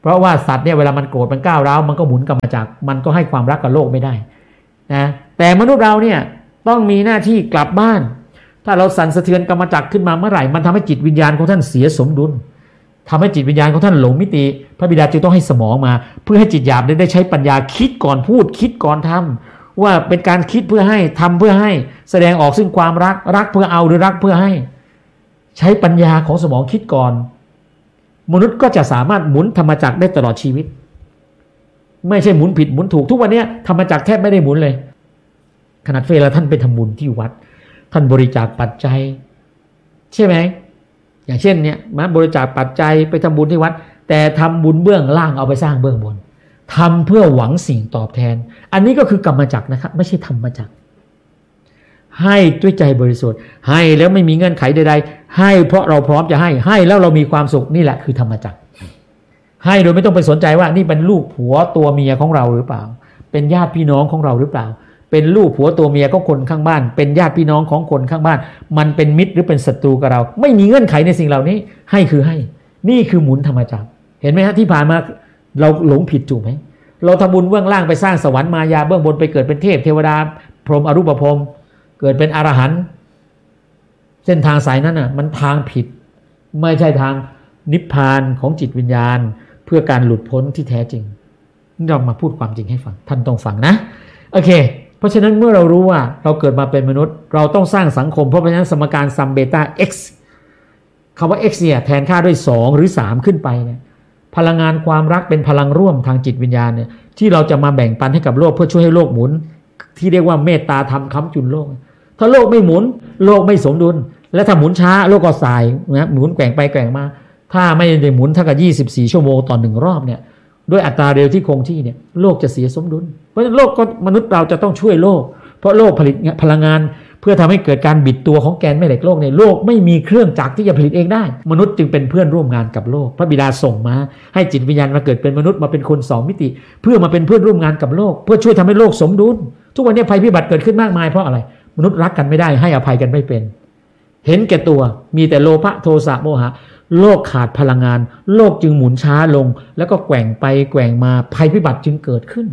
เพราะว่าสัตว์เนี่ยเวลามันโกรธมันก้าวร้าวมันก็หมุนกรรมจักรมันก็ให้ความรักกับโลกไม่ได้นะแต่มนุษย์เราเนี่ยต้องมีหน้าที่กลับบ้านถ้าเราสั่นสะเทือนกรรมจักรขึ้นมาเมื่อไหร่มันทำให้จิตวิญญาณของท่านเสียสมดุลทำให้จิตวิญญาณของท่านหลงมิติพระบิดาจึงต้องให้สมองมาเพื่อให้จิตหยาบได้ใช้ปัญญาคิดก่อนพูดคิดก่อนทำว่าเป็นการคิดเพื่อให้ทำเพื่อให้แสดงออกซึ่งความรักรักเพื่อเอาหรือรักเพื่อให้ใช้ปัญญาของสมองคิดก่อนมนุษย์ก็จะสามารถหมุนธรรมจักรได้ตลอดชีวิตไม่ใช่หมุนผิดหมุนถูกทุกวันนี้ธรรมจักรแทบไม่ได้หมุนเลยขนาดเวลาท่านไปทำบุญที่วัดท่านบริจาคปัจจัยใช่ไหมอย่างเช่นเนี่ยมาบริจาคปัจจัยไปทำบุญที่วัดแต่ทำบุญเบื้องล่างเอาไปสร้างเบื้องบนทำเพื่อหวังสิ่งตอบแทนอันนี้ก็คือกรรมจักรนะครับไม่ใช่ธรรมจักรให้ด้วยใจบริสุทธิ์ให้แล้วไม่มีเงื่อนไขใดๆให้เพราะเราพร้อมจะให้ให้แล้วเรามีความสุขนี่แหละคือธรรมจักรให้โดยไม่ต้องไปสนใจว่านี่เป็นลูกผัวตัวเมียของเราหรือเปล่าเป็นญาติพี่น้องของเราหรือเปล่าเป็นลูกผัวตัวเมียของคนข้างบ้านเป็นญาติพี่น้องของคนข้างบ้านมันเป็นมิตรหรือเป็นศัตรูกับเราไม่มีเงื่อนไขในสิ่งเหล่านี้ให้คือให้นี่คือหมุนธรรมจักรเห็นไหมฮะที่ผ่านมาเราหลงผิดถูกไหมเราทำบุญเบื้องล่างไปสร้างสวรรค์มายาเบื้องบนไปเกิดเป็นเทพเทวดาพรหมอรูปพรหมเกิดเป็นอรหันต์เส้นทางสายนั้นอ่ะมันทางผิดไม่ใช่ทางนิพพานของจิตวิญญาณเพื่อการหลุดพ้นที่แท้จริงเรามาพูดความจริงให้ฟังท่านต้องฟังนะโอเคเพราะฉะนั้นเมื่อเรารู้ว่าเราเกิดมาเป็นมนุษย์เราต้องสร้างสังคมเพราะฉะนั้นสมการซัมเบต้า x คำว่า x เนี่ยแทนค่าด้วยสองหรือสามขึ้นไปเนี่ยพลังงานความรักเป็นพลังร่วมทางจิตวิญญาณเนี่ยที่เราจะมาแบ่งปันให้กับโลกเพื่อช่วยให้โลกหมุนที่เรียกว่าเมตตาธรรมค้ำจุนโลกถ้าโลกไม่หมุนโลกไม่สมดุลและถ้าหมุนช้าโลกก็สายนะหมุนแกว่งไปแกว่งมาถ้าไม่ได้หมุนเท่ากับยี่สิบสี่ชั่วโมงต่อหนึ่งรอบเนี่ยด้วยอัตราเร็วที่คงที่เนี่ยโลกจะเสียสมดุลเพราะฉะนั้นโลกก็มนุษย์เราจะต้องช่วยโลกเพราะโลกผลิตพลังงานเพื่อทำให้เกิดการบิดตัวของแกนแม่เหล็กโลกในโลกไม่มีเครื่องจักรที่จะผลิตเองได้มนุษย์จึงเป็นเพื่อนร่วมงานกับโลกพระบิดาส่งมาให้จิตวิญญาณมาเกิดเป็นมนุษย์มาเป็นคนสองมิติเพื่อมาเป็นเพื่อนร่วมงานกับโลกเพื่อช่วยทำให้โลกสมดุลทุกวันนี้ภัยพิบัติเกิดขึ้นมากมายเพราะอะไรมนุษย์รักกันไม่ได้ให้อภัยกันไม่เป็นเห็นแก่ตัวมีแต่โลภะโทสะโมหะโลกขาดพลังงานโลกจึงหมุนช้าลงแล้วก็แกว่งไปแกว่งมาภัยพิบัติจึงเกิดขึ้น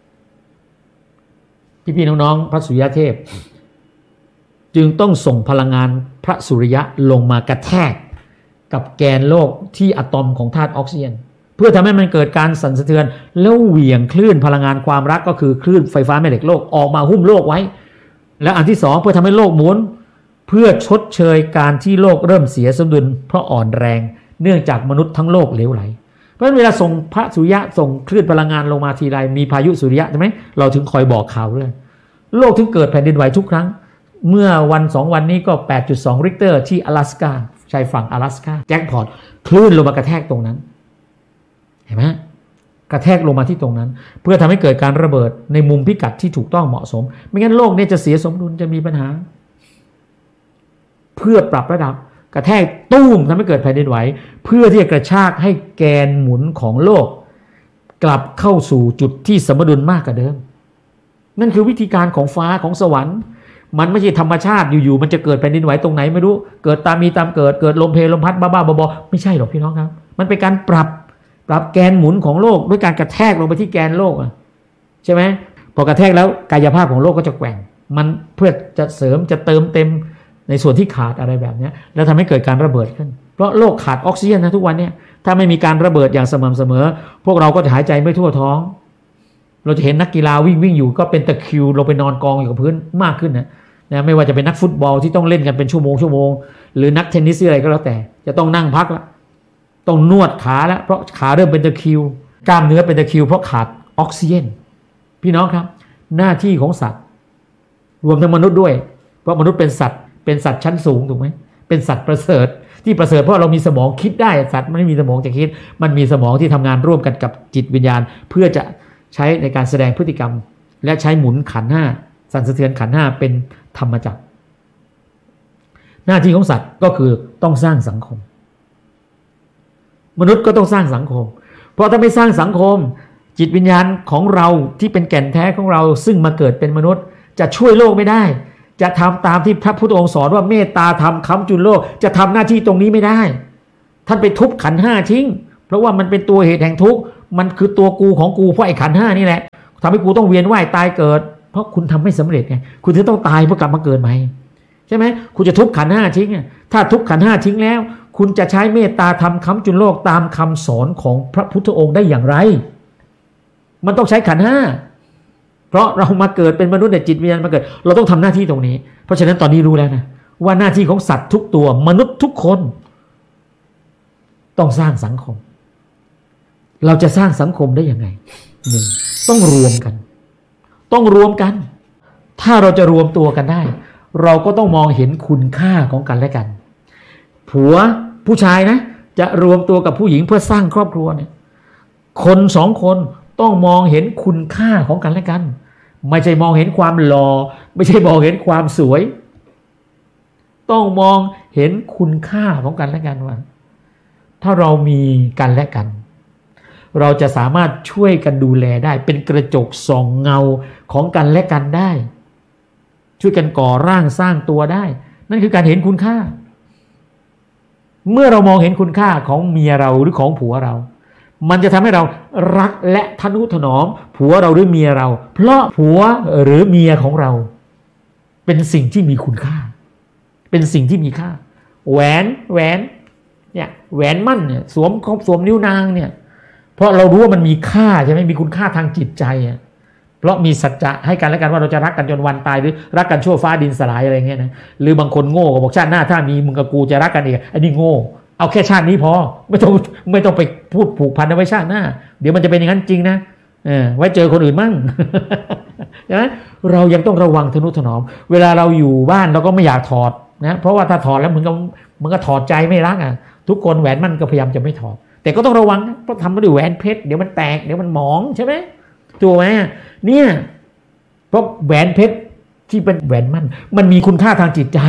พี่ๆน้องๆพระสุริยเทพจึงต้องส่งพลังงานพระสุริยะลงมากระแทกกับแกนโลกที่อะตอมของธาตุออกซิเจนเพื่อทำให้มันเกิดการสั่นสะเทือนแล้วเหวี่ยงคลื่นพลังงานความรักก็คือคลื่นไฟฟ้าแม่เหล็กโลกออกมาหุ้มโลกไว้และอันที่สองเพื่อทำให้โลกหมุนเพื่อชดเชยการที่โลกเริ่มเสียสมดุลเพราะอ่อนแรงเนื่องจากมนุษย์ทั้งโลกเหลวไหลเพราะฉะนั้นเวลาส่งพระสุริยะส่งคลื่นพลังงานลงมาทีไรมีพายุสุริยะใช่ไหมเราถึงคอยบอกข่าวเรื่องโลกถึงเกิดแผ่นดินไหวทุกครั้งเมื่อวันสองวันนี้ก็ แปดจุดสอง ริกเตอร์ที่阿拉斯าชายฝั่ง阿拉斯าแจ็คพอตคลื่นลงมากระแทกตรงนั้นเห็นไหมกระแทกลงมาที่ตรงนั้นเพื่อทำให้เกิดการระเบิดในมุมพิกัดที่ถูกต้องเหมาะสมไม่งั้นโลกนี้จะเสียสมดุลจะมีปัญหาเพื่อปรับระดับกระแทกตุ้มทำให้เกิดแผ่นดินไหวเพื่อที่จะกระชากให้แกนหมุนของโลกกลับเข้าสู่จุดที่สมดุลมากกว่าเดิมนั่นคือวิธีการของฟ้าของสวรรค์มันไม่ใช่ธรรมชาติอยู่ๆมันจะเกิดแผ่นดินไหวตรงไหนไม่รู้เกิดตามมีตามเกิดเกิดลมเพลลมพัดบ้าๆบอๆไม่ใช่หรอกพี่น้องครับมันเป็นการปรับปรับแกนหมุนของโลกด้วยการกระแทกลงไปที่แกนโลกอ่ะใช่ไหมพอกระแทกแล้วกายภาพของโลกก็จะแกว่งมันเพื่อจะเสริมจะเติมเต็มในส่วนที่ขาดอะไรแบบนี้แล้วทำให้เกิดการระเบิดขึ้นเพราะโลกขาดออกซิเจนนะทุกวันนี้ถ้าไม่มีการระเบิดอย่างสม่ำเสมอพวกเราก็จะหายใจไม่ทั่วท้องเราจะเห็นนักกีฬาวิ่งวิ่งอยู่ก็เป็นตะคริวลงไปนอนกองอยู่กับพื้นมากขึ้นนะนะไม่ว่าจะเป็นนักฟุตบอลที่ต้องเล่นกันเป็นชั่วโมงชั่วโมงหรือนักเทนนิสอะไรก็แล้วแต่จะต้องนั่งพักละต้องนวดขาแล้วเพราะขาเริ่มเป็นตะคริวกล้ามเนื้อเป็นตะคริวเพราะขาดออกซิเจนพี่น้องครับหน้าที่ของสัตว์รวมทั้งมนุษย์ด้วยเพราะมนุษย์เป็นสัตว์เป็นสัตว์ชั้นสูงถูกไหมเป็นสัตว์ประเสริฐที่ประเสริฐเพราะเรามีสมองคิดได้สัตว์ไม่มีสมองจะคิดมันมีสมองที่ทำงานร่วมกันกับจิตวิญญาณเพื่อจะใช้ในการแสดงพฤติกรรมและใช้หมุนขันธ์ห้าสั่นสะเทือนขันธ์ห้าเป็นธรรมจักรหน้าที่ของสัตว์ก็คือต้องสร้างสังคมมนุษย์ก็ต้องสร้างสังคมเพราะถ้าไม่สร้างสังคมจิตวิญญาณของเราที่เป็นแก่นแท้ของเราซึ่งมาเกิดเป็นมนุษย์จะช่วยโลกไม่ได้จะทำตามที่พระพุทธองค์สอนว่าเมตตาธรรมค้ำจุนโลกจะทำหน้าที่ตรงนี้ไม่ได้ท่านไปทุบขันธ์ห้าทิ้งเพราะว่ามันเป็นตัวเหตุแห่งทุกข์มันคือตัวกูของกูเพราะไอ้ขันธ์ห้านี่แหละทำให้กูต้องเวียนว่ายตายเกิดเพราะคุณทำไม่สำเร็จไงคุณถึงต้องตายเพื่อกลับมาเกิดใหม่ใช่ไหมคุณจะทุบขันธ์ห้าทิ้งถ้าทุบขันธ์ห้าทิ้งแล้วคุณจะใช้เมตตาธรรมค้ำจุนโลกตามคำสอนของพระพุทธองค์ได้อย่างไรมันต้องใช้ขันธ์ห้าเพราะเรามาเกิดเป็นมนุษย์แต่จิตวิญญาณมาเกิดเราต้องทำหน้าที่ตรงนี้เพราะฉะนั้นตอนนี้รู้แล้วนะว่าหน้าที่ของสัตว์ทุกตัวมนุษย์ทุกคนต้องสร้างสังคมเราจะสร้างสังคมได้ยังไงหนึ่งต้องรวมกันต้องรวมกันถ้าเราจะรวมตัวกันได้เราก็ต้องมองเห็นคุณค่าของกันและกันผัวผู้ชายนะจะรวมตัวกับผู้หญิงเพื่อสร้างครอบครัวเนี่ยคนสองคนต้องมองเห็นคุณค่าของกันและกันไม่ใช่มองเห็นความหล่อไม่ใช่มองเห็นความสวยต้องมองเห็นคุณค่าของกันและกันว่าถ้าเรามีกันและกันเราจะสามารถช่วยกันดูแลได้เป็นกระจกส่องเงาของกันและกันได้ช่วยกันก่อร่างสร้างตัวได้นั่นคือการเห็นคุณค่าเมื่อเรามองเห็นคุณค่าของเมียเราหรือของผัวเรามันจะทำให้เรารักและทนุถนอมผัวเราหรือเมียเราเพราะผัวหรือเมียของเราเป็นสิ่งที่มีคุณค่าเป็นสิ่งที่มีค่าแหวนแหวนเนี่ยแหวนมั่นเนี่ยสวมครบสวมนิ้วนางเนี่ยเพราะเรารู้ว่ามันมีค่าใช่ไหมมีคุณค่าทางจิตใจอ่ะเพราะมีสัจจะให้กันและกันว่าเราจะรักกันจนวันตายหรือรักกันชั่วฟ้าดินสลายอะไรเงี้ยนะหรือบางคนโง่ก็บอกชาติหน้าถ้ามีมึงกับกูจะรักกันอีกอันนี้โง่เอาแค่ชาตินี้พอไม่ต้องไม่ต้องไปพูดผูกพันเอาไว้ชาติหน้าเดี๋ยวมันจะเป็นอย่างนั้นจริงนะเออไว้เจอคนอื่นมั่งใช่ไหมเรายังต้องระวังทนุถนอมเวลาเราอยู่บ้านเราก็ไม่อยากถอดนะเพราะว่าถ้าถอดแล้วมึงก็มึงก็ถอดใจไม่รักอ่ะทุกคนแหวนมั่นก็พยายามจะไม่ถอดแต่ก็ต้องระวังนะเพราะทำมาด้วยแหวนเพชรเดี๋ยวมันแตกเดี๋ยวมันหมองใช่ไหมถูกไหมเนี่ยเพราะแหวนเพชรที่เป็นแหวนมั่นมันมีคุณค่าทางจิตใจ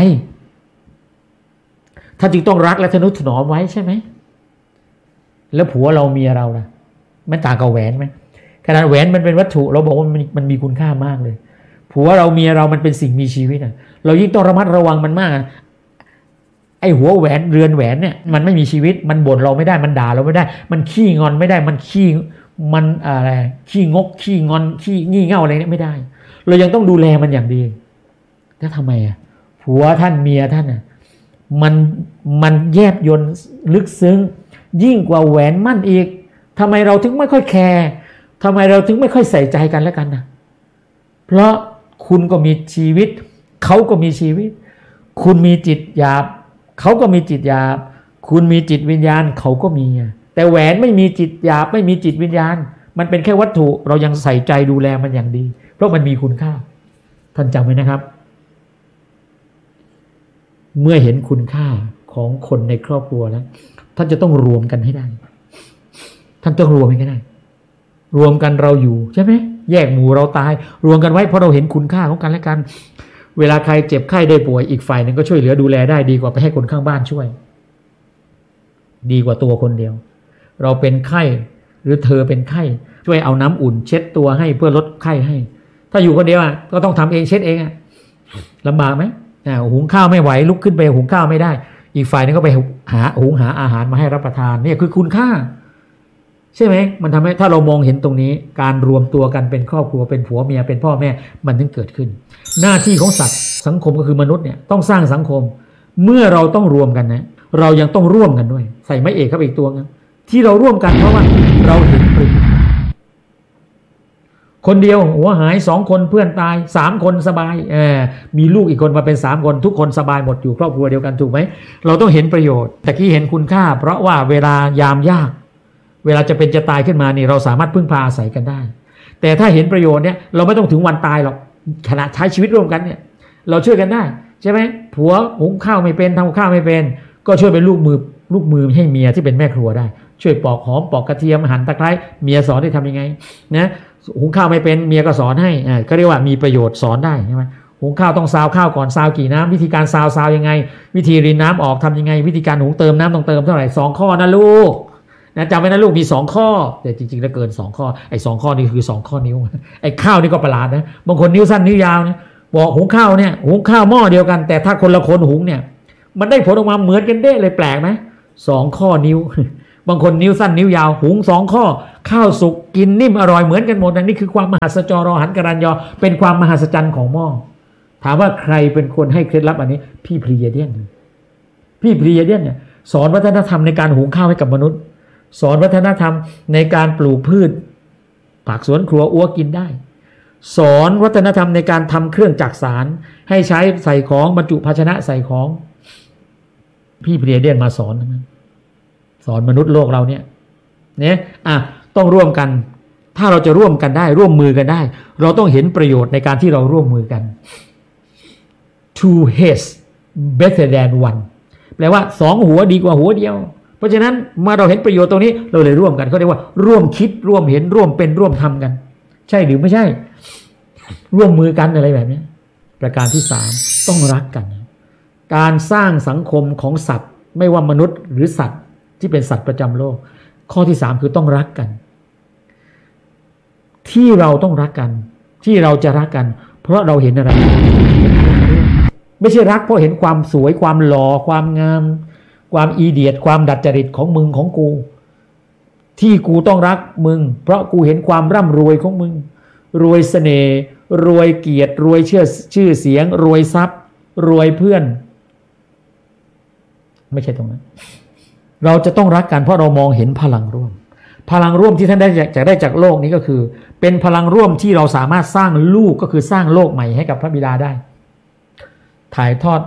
ถ้าจึงต้องรักและทนุถนอมไว้ใช่ไหมแล้วผัวเราเมียเราล่ะมันต่างกับแหวนไหมขนาดแหวนมันเป็นวัตถุเราบอกว่ามันมันมีคุณค่ามากเลยผัวเราเมียเรามันเป็นสิ่งมีชีวิตอ่ะเรายิ่งต้องระมัดระวังมันมากไอ้หัวแหวนเรือนแหวนเนี่ยมันไม่มีชีวิตมันบ่นเราไม่ได้มันด่าเราไม่ได้มันขี้งอนไม่ได้มันขี้มันอะไรขี้งกขี้งอนขี้งี่เง่าอะไรเนี่ยไม่ได้เรายังต้องดูแลมันอย่างดีแล้วทำไมอ่ะผัวท่านเมียท่านอ่ะมันมันแยบยลลึกซึ้งยิ่งกว่าแหวนมั่นอีกทำไมเราถึงไม่ค่อยแคร์ทำไมเราถึงไม่ค่อยใส่ใจกันแล้วกันนะเพราะคุณก็มีชีวิตเขาก็มีชีวิตคุณมีจิตหยาบเขาก็มีจิตหยาบคุณมีจิตวิญญาณเขาก็มีแต่แหวนไม่มีจิตหยาบไม่มีจิตวิญญาณมันเป็นแค่วัตถุเรายังใส่ใจดูแลมันอย่างดีเพราะมันมีคุณค่าท่านจำไว้นะครับเมื่อเห็นคุณค่าของคนในครอบครัวแล้วท่านจะต้องรวมกันให้ได้ท่านต้องรวมให้ได้รวมกันเราอยู่ใช่ไหมแยกหมู่เราตายรวมกันไว้เพราะเราเห็นคุณค่าของกันและกันเวลาใครเจ็บไข้ได้ป่วยอีกฝ่ายหนึ่งก็ช่วยเหลือดูแลได้ดีกว่าไปให้คนข้างบ้านช่วยดีกว่าตัวคนเดียวเราเป็นไข้หรือเธอเป็นไข้ช่วยเอาน้ำอุ่นเช็ดตัวให้เพื่อลดไข้ให้ถ้าอยู่คนเดียวอ่ะก็ต้องทำเองเช็ดเองอ่ะลำบากไหมอ่าหุงข้าวไม่ไหวลุกขึ้นไปหุงข้าวไม่ได้อีกฝ่ายนึงก็ไปหาหุงหาอาหารมาให้รับประทานเนี่ยคือคุณค่าใช่ไหมมันทำให้ถ้าเรามองเห็นตรงนี้การรวมตัวกันเป็นครอบครัวเป็นผัวเมียเป็นพ่อแม่มันถึงเกิดขึ้นหน้าที่ของสัตว์สังคมก็คือมนุษย์เนี่ยต้องสร้างสังคมเมื่อเราต้องรวมกันนะเรายังต้องร่วมกันด้วยใส่ไม้เอกเข้าไปอีกตัวนึงที่เราร่วมกันเพราะว่าเราเห็นประโยชน์คนเดียวหัวหายสองคนเพื่อนตายสามคนสบายเออมีลูกอีกคนมาเป็นสามคนทุกคนสบายหมดอยู่ครอบครัวเดียวกันถูกไหมเราต้องเห็นประโยชน์แต่ที่เห็นคุณค่าเพราะว่าเวลายามยากเวลาจะเป็นจะตายขึ้นมานี่เราสามารถพึ่งพาอาศัยกันได้แต่ถ้าเห็นประโยชน์เนี่ยเราไม่ต้องถึงวันตายหรอกขณะใช้ชีวิตร่วมกันเนี่ยเราช่วยกันได้ใช่ไหมผัวหุงข้าวไม่เป็นทำข้าวไม่เป็นก็ช่วยเป็นลูกมือลูกมือให้เมียที่เป็นแม่ครัวได้ช่วยปอกหอมปอกกระเทียมหั่นตะไคร้เมียสอนได้ทำยังไงนะหุงข้าวไม่เป็นเมียก็สอนให้อ่าก็เรียกว่ามีประโยชน์สอนได้ใช่ไหมหุงข้าวต้องซาวข้าวก่อนซาวกี่น้ำวิธีการซาวซาวยังไงวิธีรินน้ำออกทำยังไงวิธีการหุงเติมน้ำต้องเติมเท่าไหร่สองข้อนะลูกนะจำไว้นะลูกมีสองข้อแต่จริงๆแล้วเกินสองข้อไอ้สองข้อนี่คือสองข้อนิ้วไอ้ข้าวนี่ก็ประหลาดนะบางคนนิ้วสั้นนิ้วยาวนะบอกหุงข้าวเนี่ยหุงข้าวหม้อเดียวกันแต่ถ้าคนละคนหุงเนี่ยมันได้ผลออกมาเหมือนกันเด้เลยแปลกไหมสองข้อนิ้วบางคนนิ้วสั้นนิ้วยาวหุงสองข้อข้าวสุกกินนิ่มอร่อยเหมือนกันหมดนี่คือความมหัศจรรย์รอหันกรัญยอเป็นความมหัศจรรย์ของหม้อถามว่าใครเป็นคนให้เคล็ดลับอันนี้พี่พรีเดียนพี่พรีเดียนเนี่ยสอนวัฒนธรรมในการหุงข้าวให้กับมนุษย์สอนวัฒนธรรมในการปลูกพืชผักสวนครัวอัวกินได้สอนวัฒนธรรมในการทำเครื่องจักสารให้ใช้ใส่ของบรรจุภาชนะใส่ของพี่พรีเดียนมาสอนนะสอนมนุษย์โลกเราเนี่ยเนี่ยอ่ะต้องร่วมกันถ้าเราจะร่วมกันได้ร่วมมือกันได้เราต้องเห็นประโยชน์ในการที่เราร่วมมือกัน two heads better than one แปลว่าสองหัวดีกว่าหัวเดียวเพราะฉะนั้นเมื่อเราเห็นประโยชน์ตรงนี้เราเลยร่วมกันเขาเรียกว่าร่วมคิดร่วมเห็นร่วมเป็นร่วมทำกันใช่หรือไม่ใช่ร่วมมือกันอะไรแบบนี้ประการที่สามต้องรักกันการสร้างสังคมของสัตว์ไม่ว่ามนุษย์หรือสัตว์ที่เป็นสัตว์ประจำโลกข้อที่สามคือต้องรักกันที่เราต้องรักกันที่เราจะรักกันเพราะเราเห็นอะไรไม่ใช่รักเพราะเห็นความสวยความหล่อความงามความอีเดียดความดัดจริตของมึงของกูที่กูต้องรักมึงเพราะกูเห็นความร่ำรวยของมึงรวยเสน่ห์รวยเกียรติรวยชื่อชื่อเสียงรวยทรัพย์รวยเพื่อนไม่ใช่ตรงนั้นเราจะต้องรักกันเพราะเรามองเห็นพลังร่วมพลังร่วมที่ท่านได้จากได้จากโลกนี้ก็คือเป็นพลังร่วมที่เราสามารถสร้างลูกก็คือสร้างโลกใหม่ให้กับพระบิดาได้ถ่ายทอด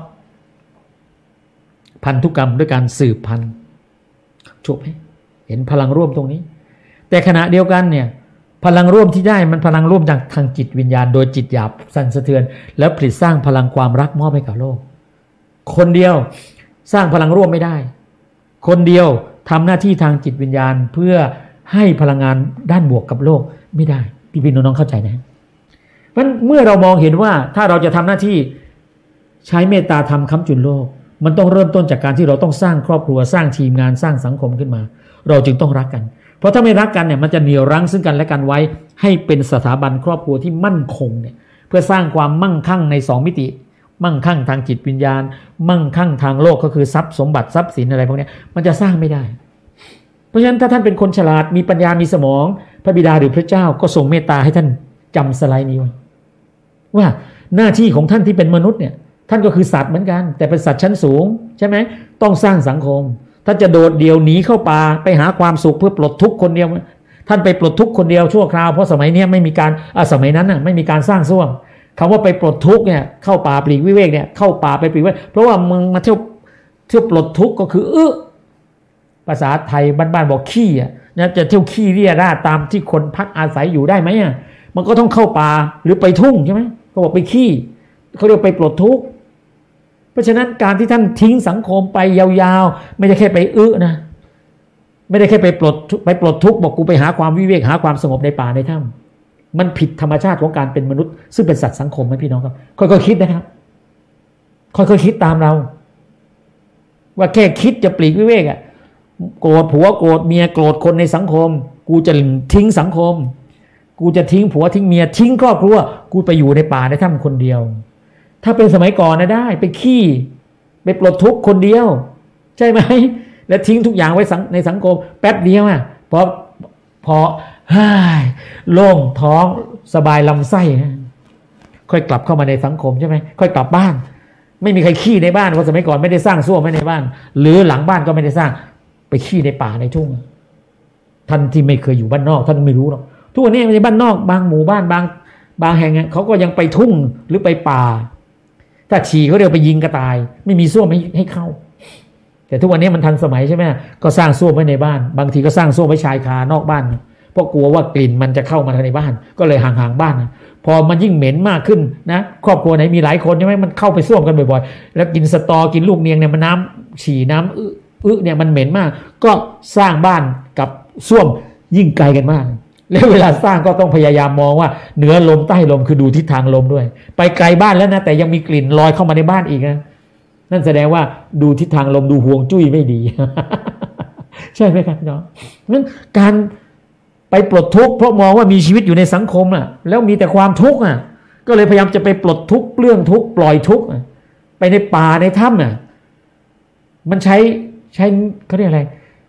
พันธุกรรมด้วยการสืบพันธุ์จบไหมเห็นพลังร่วมตรงนี้แต่ขณะเดียวกันเนี่ยพลังร่วมที่ได้มันพลังร่วมจากทางจิตวิญญาณโดยจิตหยาบสั่นสะเทือนแล้วผลิตสร้างพลังความรักมอบให้กับโลกคนเดียวสร้างพลังร่วมไม่ได้คนเดียวทำหน้าที่ทางจิตวิญญาณเพื่อให้พลังงานด้านบวกกับโลกไม่ได้พี่พี่น้องๆเข้าใจนะเพราะเมื่อเรามองเห็นว่าถ้าเราจะทำหน้าที่ใช้เมตตาธรรมค้ำจุนโลกมันต้องเริ่มต้นจากการที่เราต้องสร้างครอบครัวสร้างทีมงานสร้างสังคมขึ้นมาเราจึงต้องรักกันเพราะถ้าไม่รักกันเนี่ยมันจะเหนี่ยวรั้งซึ่งกันและกันไว้ให้เป็นสถาบันครอบครัวที่มั่นคงเนี่ยเพื่อสร้างความมั่งคั่งในสองมิติมั่งคั่งทางจิตวิญญาณมั่งคั่งทางโลกก็คือทรัพย์สมบัติทรัพย์สินอะไรพวกนี้มันจะสร้างไม่ได้เพราะฉะนั้นถ้าท่านเป็นคนฉลาดมีปัญญามีสมองพระบิดาหรือพระเจ้าก็ทรงเมตตาให้ท่านจำสไลด์นี้ไว้ว่าหน้าที่ของท่านที่เป็นมนุษย์เนี่ยท่านก็คือสัตว์เหมือนกันแต่เป็นสัตว์ชั้นสูงใช่ไหมต้องสร้างสังคมท่านจะโดดเดี่ยวหนีเข้าป่าไปหาความสุขเพื่อปลดทุกข์คนเดียวท่านไปปลดทุกข์คนเดียวชั่วคราวเพราะสมัยนี้ไม่มีการอ่ะสมัยนั้นน่ะไม่มีการสร้างส้วมคำว่าไปปลดทุกข์เนี่ยเข้าป่าปลีกวิเวกเนี่ยเข้าป่าไปปลีกวิเวกเพราะว่ามึงมาเที่ยวเที่ยวปลดทุกข์ก็คือเออภาษาไทยบ้านๆบอกขี้อ่ะนะจะเที่ยวขี้เรี่ยราดตามที่คนพักอาศัยอยู่ได้ไหมอ่ะมันก็ต้องเข้าป่าหรือไปทุ่งใช่ไหมเขาบอกไปขี้เขาเรียกไปปลดทุกข์เพราะฉะนั้นการที่ท่านทิ้งสังคมไปยาวๆไม่ได้แค่ไปอื้อนะไม่ได้แค่ไปปลดไปปลดทุกข์บอกกูไปหาความวิเวกหาความสงบในป่าในถ้ำมันผิดธรรมชาติของการเป็นมนุษย์ซึ่งเป็นสัตว์สังคมไหมพี่น้องครับค่อยๆคิดนะครับค่อยๆคิดตามเราว่าแค่คิดจะปลีกวิเวกอ่ะโกรธผัวโกรธเมียโกรธคนในสังคมกูจะทิ้งสังคมกูจะทิ้งผัวทิ้งเมียทิ้งครอบครัวกูไปอยู่ในป่าในถ้ำคนเดียวถ้าเป็นสมัยก่อนนะได้ไปขี้ไปปลดทุกข์คนเดียวใช่ไหมแล้วทิ้งทุกอย่างไว้ในสังคมแป๊บเดียวอ่ะพอพอฮ่ายโล่งท้องสบายลำไส้ค่อยกลับเข้ามาในสังคมใช่ไหมค่อยกลับบ้านไม่มีใครขี้ในบ้านเพราะสมัยก่อนไม่ได้สร้างส้วมไว้ในบ้านหรือหลังบ้านก็ไม่ได้สร้างไปขี้ในป่าในทุ่งท่านที่ไม่เคยอยู่บ้านนอกท่านไม่รู้หรอกทุกวันนี้ในบ้านนอกบางหมู่บ้านบางบางแห่งเขาก็ยังไปทุ่งหรือไปป่าถ้าฉี่เขาเรียกไปยิงกระต่ายไม่มีส้วมให้ให้เข้าแต่ทุกวันนี้มันทันสมัยใช่ไหมก็สร้างส้วมไว้ในบ้านบางทีก็สร้างส้วมไว้ชายคานอกบ้านเพราะกลัวว่ากลิ่นมันจะเข้ามาในบ้านก็เลยห่างๆบ้านพอมันยิ่งเหม็นมากขึ้นนะครอบครัวไหนมีหลายคนใช่ไหมมันเข้าไปส้วมกันบ่อยๆแล้วกินสตอกินลูกเนียงเนี่ยมันน้ำฉี่น้ำอึอึเนี่ยมันเหม็นมากก็สร้างบ้านกับส้วมยิ่งไกลกันมากแล้วเวลาสร้างก็ต้องพยายามมองว่าเหนือลมใต้ลมคือดูทิศทางลมด้วยไปไกลบ้านแล้วนะแต่ยังมีกลิ่นลอยเข้ามาในบ้านอีกนะนั่นแสดงว่าดูทิศทางลมดูห่วงจุ้ยไม่ดี ใช่ไหมครับน้องงั้นการไปปลดทุกข์เพราะมองว่ามีชีวิตอยู่ในสังคมอ่ะแล้วมีแต่ความทุกข์อ่ะก็เลยพยายามจะไปปลดทุกข์เปลื้องทุกข์ปล่อยทุกข์ไปในป่าในถ้ำอ่ะมันใช้ใช้เขาเรียกอะไร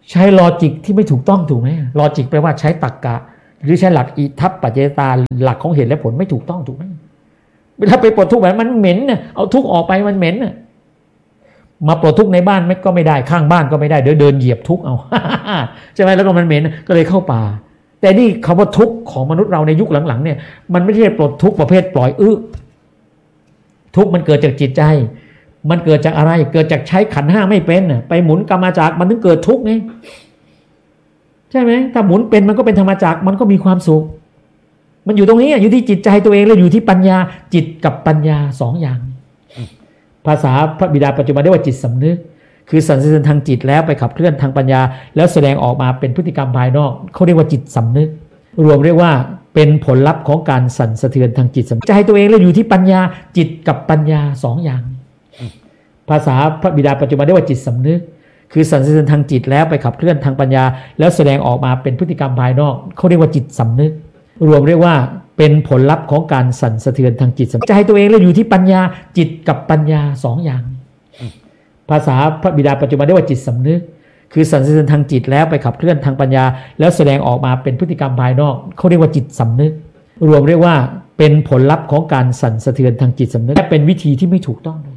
ใช้ลอจิกที่ไม่ถูกต้องถูกไหมลอจิกแปลว่าใช้ตรรกะหรือใช้หลักอิทัปปัจจยตาหลักของเหตุและผลไม่ถูกต้องถูกไหมเวลาไปปลดทุกข์แบบมันเหม็นน่ะเอาทุกข์ออกไปมันเหม็นน่ะมาปลดทุกข์ในบ้านไม่ก็ไม่ได้ข้างบ้านก็ไม่ได้เดี๋ยวเดินเหยียบทุกข์เอา ใช่ไหมแล้วก็มันเหม็นก็เลยเข้าป่าแต่นี่คำว่าทุกข์ของมนุษย์เราในยุคหลังๆเนี่ยมันไม่ใช่ปลดทุกข์ประเภทปล่อยอื้อทุกข์มันเกิดจากจิตใจมันเกิดจากอะไรเกิดจากใช้ขันธ์ห้าไม่เป็นน่ะไปหมุนกรรมจักรมันถึงเกิดทุกข์ไงใช่ไหมถ้าหมุนเป็นมันก็เป็นธรรมจักรมันก็มีความสุขมันอยู่ตรงนี้อยู่ที่จิตใจตัวเองแล้วอยู่ที่ปัญญาจิตกับปัญญาสองอย่างภาษาพระบิดาปัจจุบันเรียกว่าจิตสำนึกคือสั่นสะเทือนทางจิตแล้วไปขับเคลื่อนทางปัญญาแล้วแสดงออกมาเป็นพฤติกรรมภายนอกเขาเรียกว่าจิตสำนึกรวมเรียกว่าเป็นผลลัพธ์ของการสั่นสะเทือนทางจิตสำนึกใจตัวเองแล้วอยู่ที่ปัญญาจิตกับปัญญาสองอย่างภาษาพระบิดาปัจจุบันเรียกว่าจิตสำนึกคือสั่นสะเทือนทางจิตแล้วไปขับเคลื่อนทางปัญญาแล้วแสดงออกมาเป็นพฤติกรรมภายนอกเขาเรียกว่าจิตสำนึกรวมเรียกว่าเป็นผลลัพธ์ของการสั่นสะเทือนทางจิตใจตัวเองแล้วอยู่ที่ปัญญาจิตกับปัญญาสองอย่างภาษาพระบิดาปัจจุบันเรียกว่าจิตสำนึกคือสั่นสะเทือนทางจิตแล้วไปขับเคลื่อนทางปัญญาแล้วแสดงออกมาเป็นพฤติกรรมภายนอกเขาเรียกว่าจิตสำนึกรวมเรียกว่าเป็นผลลัพธ์ของการสั่นสะเทือนทางจิตสำนึกและเป็นวิธีที่ไม่ถูกต้องเลย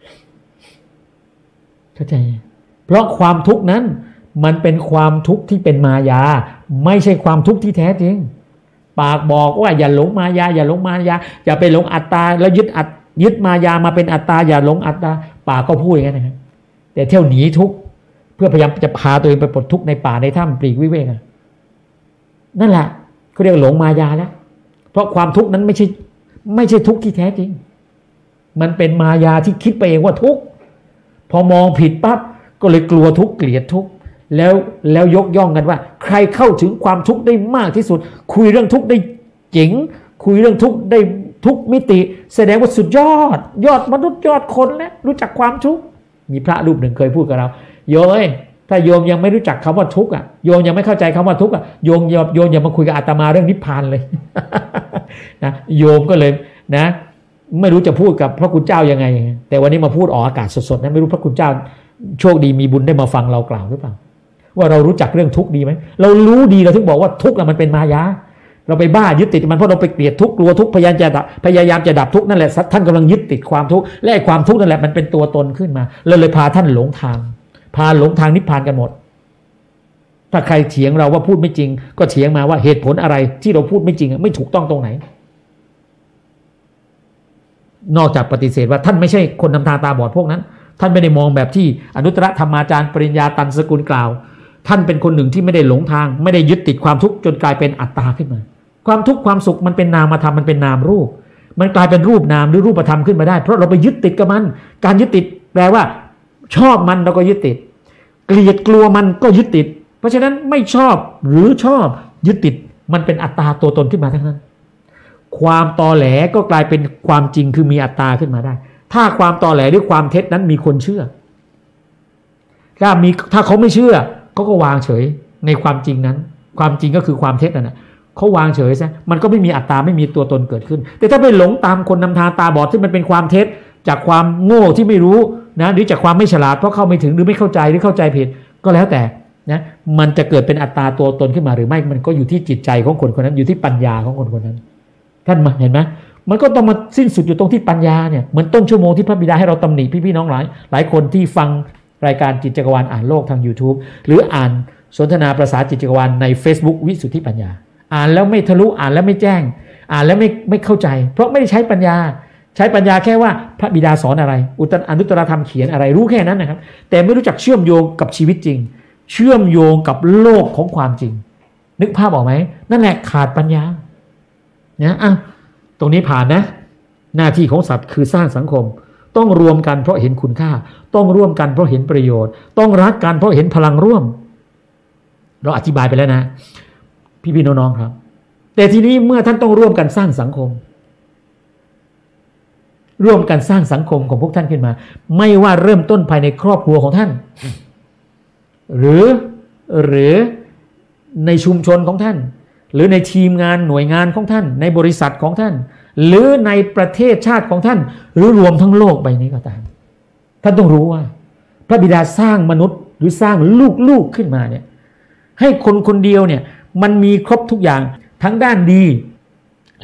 เข้าใจเพราะความทุกข์นั้นมันเป็นความทุกข์ที่เป็นมายาไม่ใช่ความทุกข์ที่แท้จริงปากบอกว่าอย่าหลงมายาอย่าหลงมายาอย่าไปหลงอัตตาแล้วยึดอัตยึดมายามาเป็นอัตตาอย่าหลงอัตตาปากก็พูดอย่างนั้นนะครับแต่เที่ยวหนีทุกข์เพื่อพยายามจะพาตัวเองไปปลดทุกข์ในป่าในถ้ำปลีกวิเวกนั่นแหละเขาเรียกหลงมายาแล้วเพราะความทุกข์นั้นไม่ใช่ไม่ใช่ทุกข์ที่แท้จริงมันเป็นมายาที่คิดไปเองว่าทุกข์พอมองผิดปั๊บก็เลยกลัวทุกข์เกลียดทุกข์แล้วแล้วยกย่องกันว่าใครเข้าถึงความทุกข์ได้มากที่สุดคุยเรื่องทุกข์ได้เจ๋งคุยเรื่องทุกข์ได้ทุกมิติแสดงว่าสุดยอดยอดมนุษย์ยอดคนแล้วรู้จักความทุกข์มีพระรูปหนึ่งเคยพูดกับเราโยมถ้าโยมยังไม่รู้จักคำว่าทุกข์อ่ะโยมยังไม่เข้าใจคำว่าทุกข์อ่ะโยมโยมอย่ามาคุยกับอาตมาเรื่องนิพพานเลย นะโยมก็เลยนะไม่รู้จะพูดกับพระคุณเจ้ายังไงแต่วันนี้มาพูดออกอากาศสดๆนะไม่รู้พระคุณเจ้าโชคดีมีบุญได้มาฟังเรากล่าวหรือเปล่าว่าเรารู้จักเรื่องทุกข์ดีไหมเรารู้ดีเราถึงบอกว่าทุกข์มันเป็นมายาเราไปบ้ายึดติดมันเพราะเราไปเกลียดทุกข์กลัวทุกข์พยายามจะดับพยายามจะดับทุกข์นั่นแหละท่านกำลังยึดติดความทุกข์และไอ้ความทุกข์นั่นแหละมันเป็นตัวตนขึ้นมาเลยเลยพาท่านหลงทางพาหลงทางนิพพานกันหมดถ้าใครเถียงเราว่าพูดไม่จริงก็เถียงมาว่าเหตุผลอะไรที่เราพูดไม่จริงไม่ถูกต้องตรงไหนนอกจากปฏิเสธว่าท่านไม่ใช่คนนำทางตาบอดพวกนั้นท่านไม่ได้มองแบบที่อนุตตรธรรมาจารย์ปริญญาตันสกุลกล่าวท่านเป็นคนหนึ่งที่ไม่ได้หลงทางไม่ได้ยึดติดความทุกข์จนกลายเป็นอัตตาขึ้นมาความทุกข์ความสุขมันเป็นนามธรรมมันเป็นนามรูปมันกลายเป็นรูปนามหรือรูปธรรมขึ้นมาได้เพราะเราไปยึดติดกับมันการยึดติดแปลว่าชอบมันเราก็ยึดติดเกลียดกลัวมันก็ยึดติดเพราะฉะนั้นไม่ชอบหรือชอบยึดติดมันเป็นอัตตาตัวตนขึ้นมาทั้งนั้นความตอแหลก็กลายเป็นความจริงคือมีอัตตาขึ้นมาได้ถ้าความตอแหลหรือความเท็จนั้นมีคนเชื่อถ้ามีถ้าเขาไม่เชื่อเขาก็วางเฉยในความจริงนั้นความจริงก็คือความเท็จนั่นแหละเขาวางเฉยซะมันก็ไม่มีอัตตาไม่มีตัวตนเกิดขึ้นแต่ถ้าไปหลงตามคนนำทางตาบอดที่มันเป็นความเท็จจากความโง่ที่ไม่รู้นะหรือจากความไม่ฉลาดเพราะเข้าไม่ถึงหรือไม่เข้าใจหรือเข้าใจผิดก็แล้วแต่นะมันจะเกิดเป็นอัตตาตัวตนขึ้นมาหรือไม่มันก็อยู่ที่จิตใจของคนคนนั้นอยู่ที่ปัญญาของคนคนนั้นท่านมาเห็นไหมมันก็ต้องมาสิ้นสุดอยู่ตรงที่ปัญญาเนี่ยเหมือนต้นชั่วโมงที่พระบิดาให้เราตำหนิพี่ๆน้องหลายหลายคนที่ฟังรายการจิตจักรวาลอ่านโลกทาง YouTube หรืออ่านสนทนาภาษาจิตจักรวาลใน Facebook วิสุทธิปัญญาอ่านแล้วไม่ทะลุอ่านแล้วไม่แจ้งอ่านแล้วไม่ไม่เข้าใจเพราะไม่ได้ใช้ปัญญาใช้ปัญญาแค่ว่าพระบิดาสอนอะไรอุตอนุตตรธรรมเขียนอะไรรู้แค่นั้นนะครับแต่ไม่รู้จักเชื่อมโยงกับชีวิตจริงเชื่อมโยงกับโลกของความจริงนึกภาพออกไหมนั่นแหละขาดปัญญาเนี่ยอ่ะตรงนี้ผ่านนะหน้าที่ของสัตว์คือสร้างสังคมต้องรวมกันเพราะเห็นคุณค่าต้องร่วมกันเพราะเห็นประโยชน์ต้องรักกันเพราะเห็นพลังร่วมเราอธิบายไปแล้วนะพี่ๆน้องๆครับแต่ทีนี้เมื่อท่านต้องร่วมกันสร้างสังคมร่วมกันสร้างสังคมของพวกท่านขึ้นมาไม่ว่าเริ่มต้นภายในครอบครัวของท่านหรือหรือในชุมชนของท่านหรือในทีมงานหน่วยงานของท่านในบริษัทของท่านหรือในประเทศชาติของท่านหรือรวมทั้งโลกใบนี้ก็ตามท่านต้องรู้ว่าพระบิดาสร้างมนุษย์หรือสร้างลูกๆขึ้นมาเนี่ยให้คนคนเดียวเนี่ยมันมีครบทุกอย่างทั้งด้านดี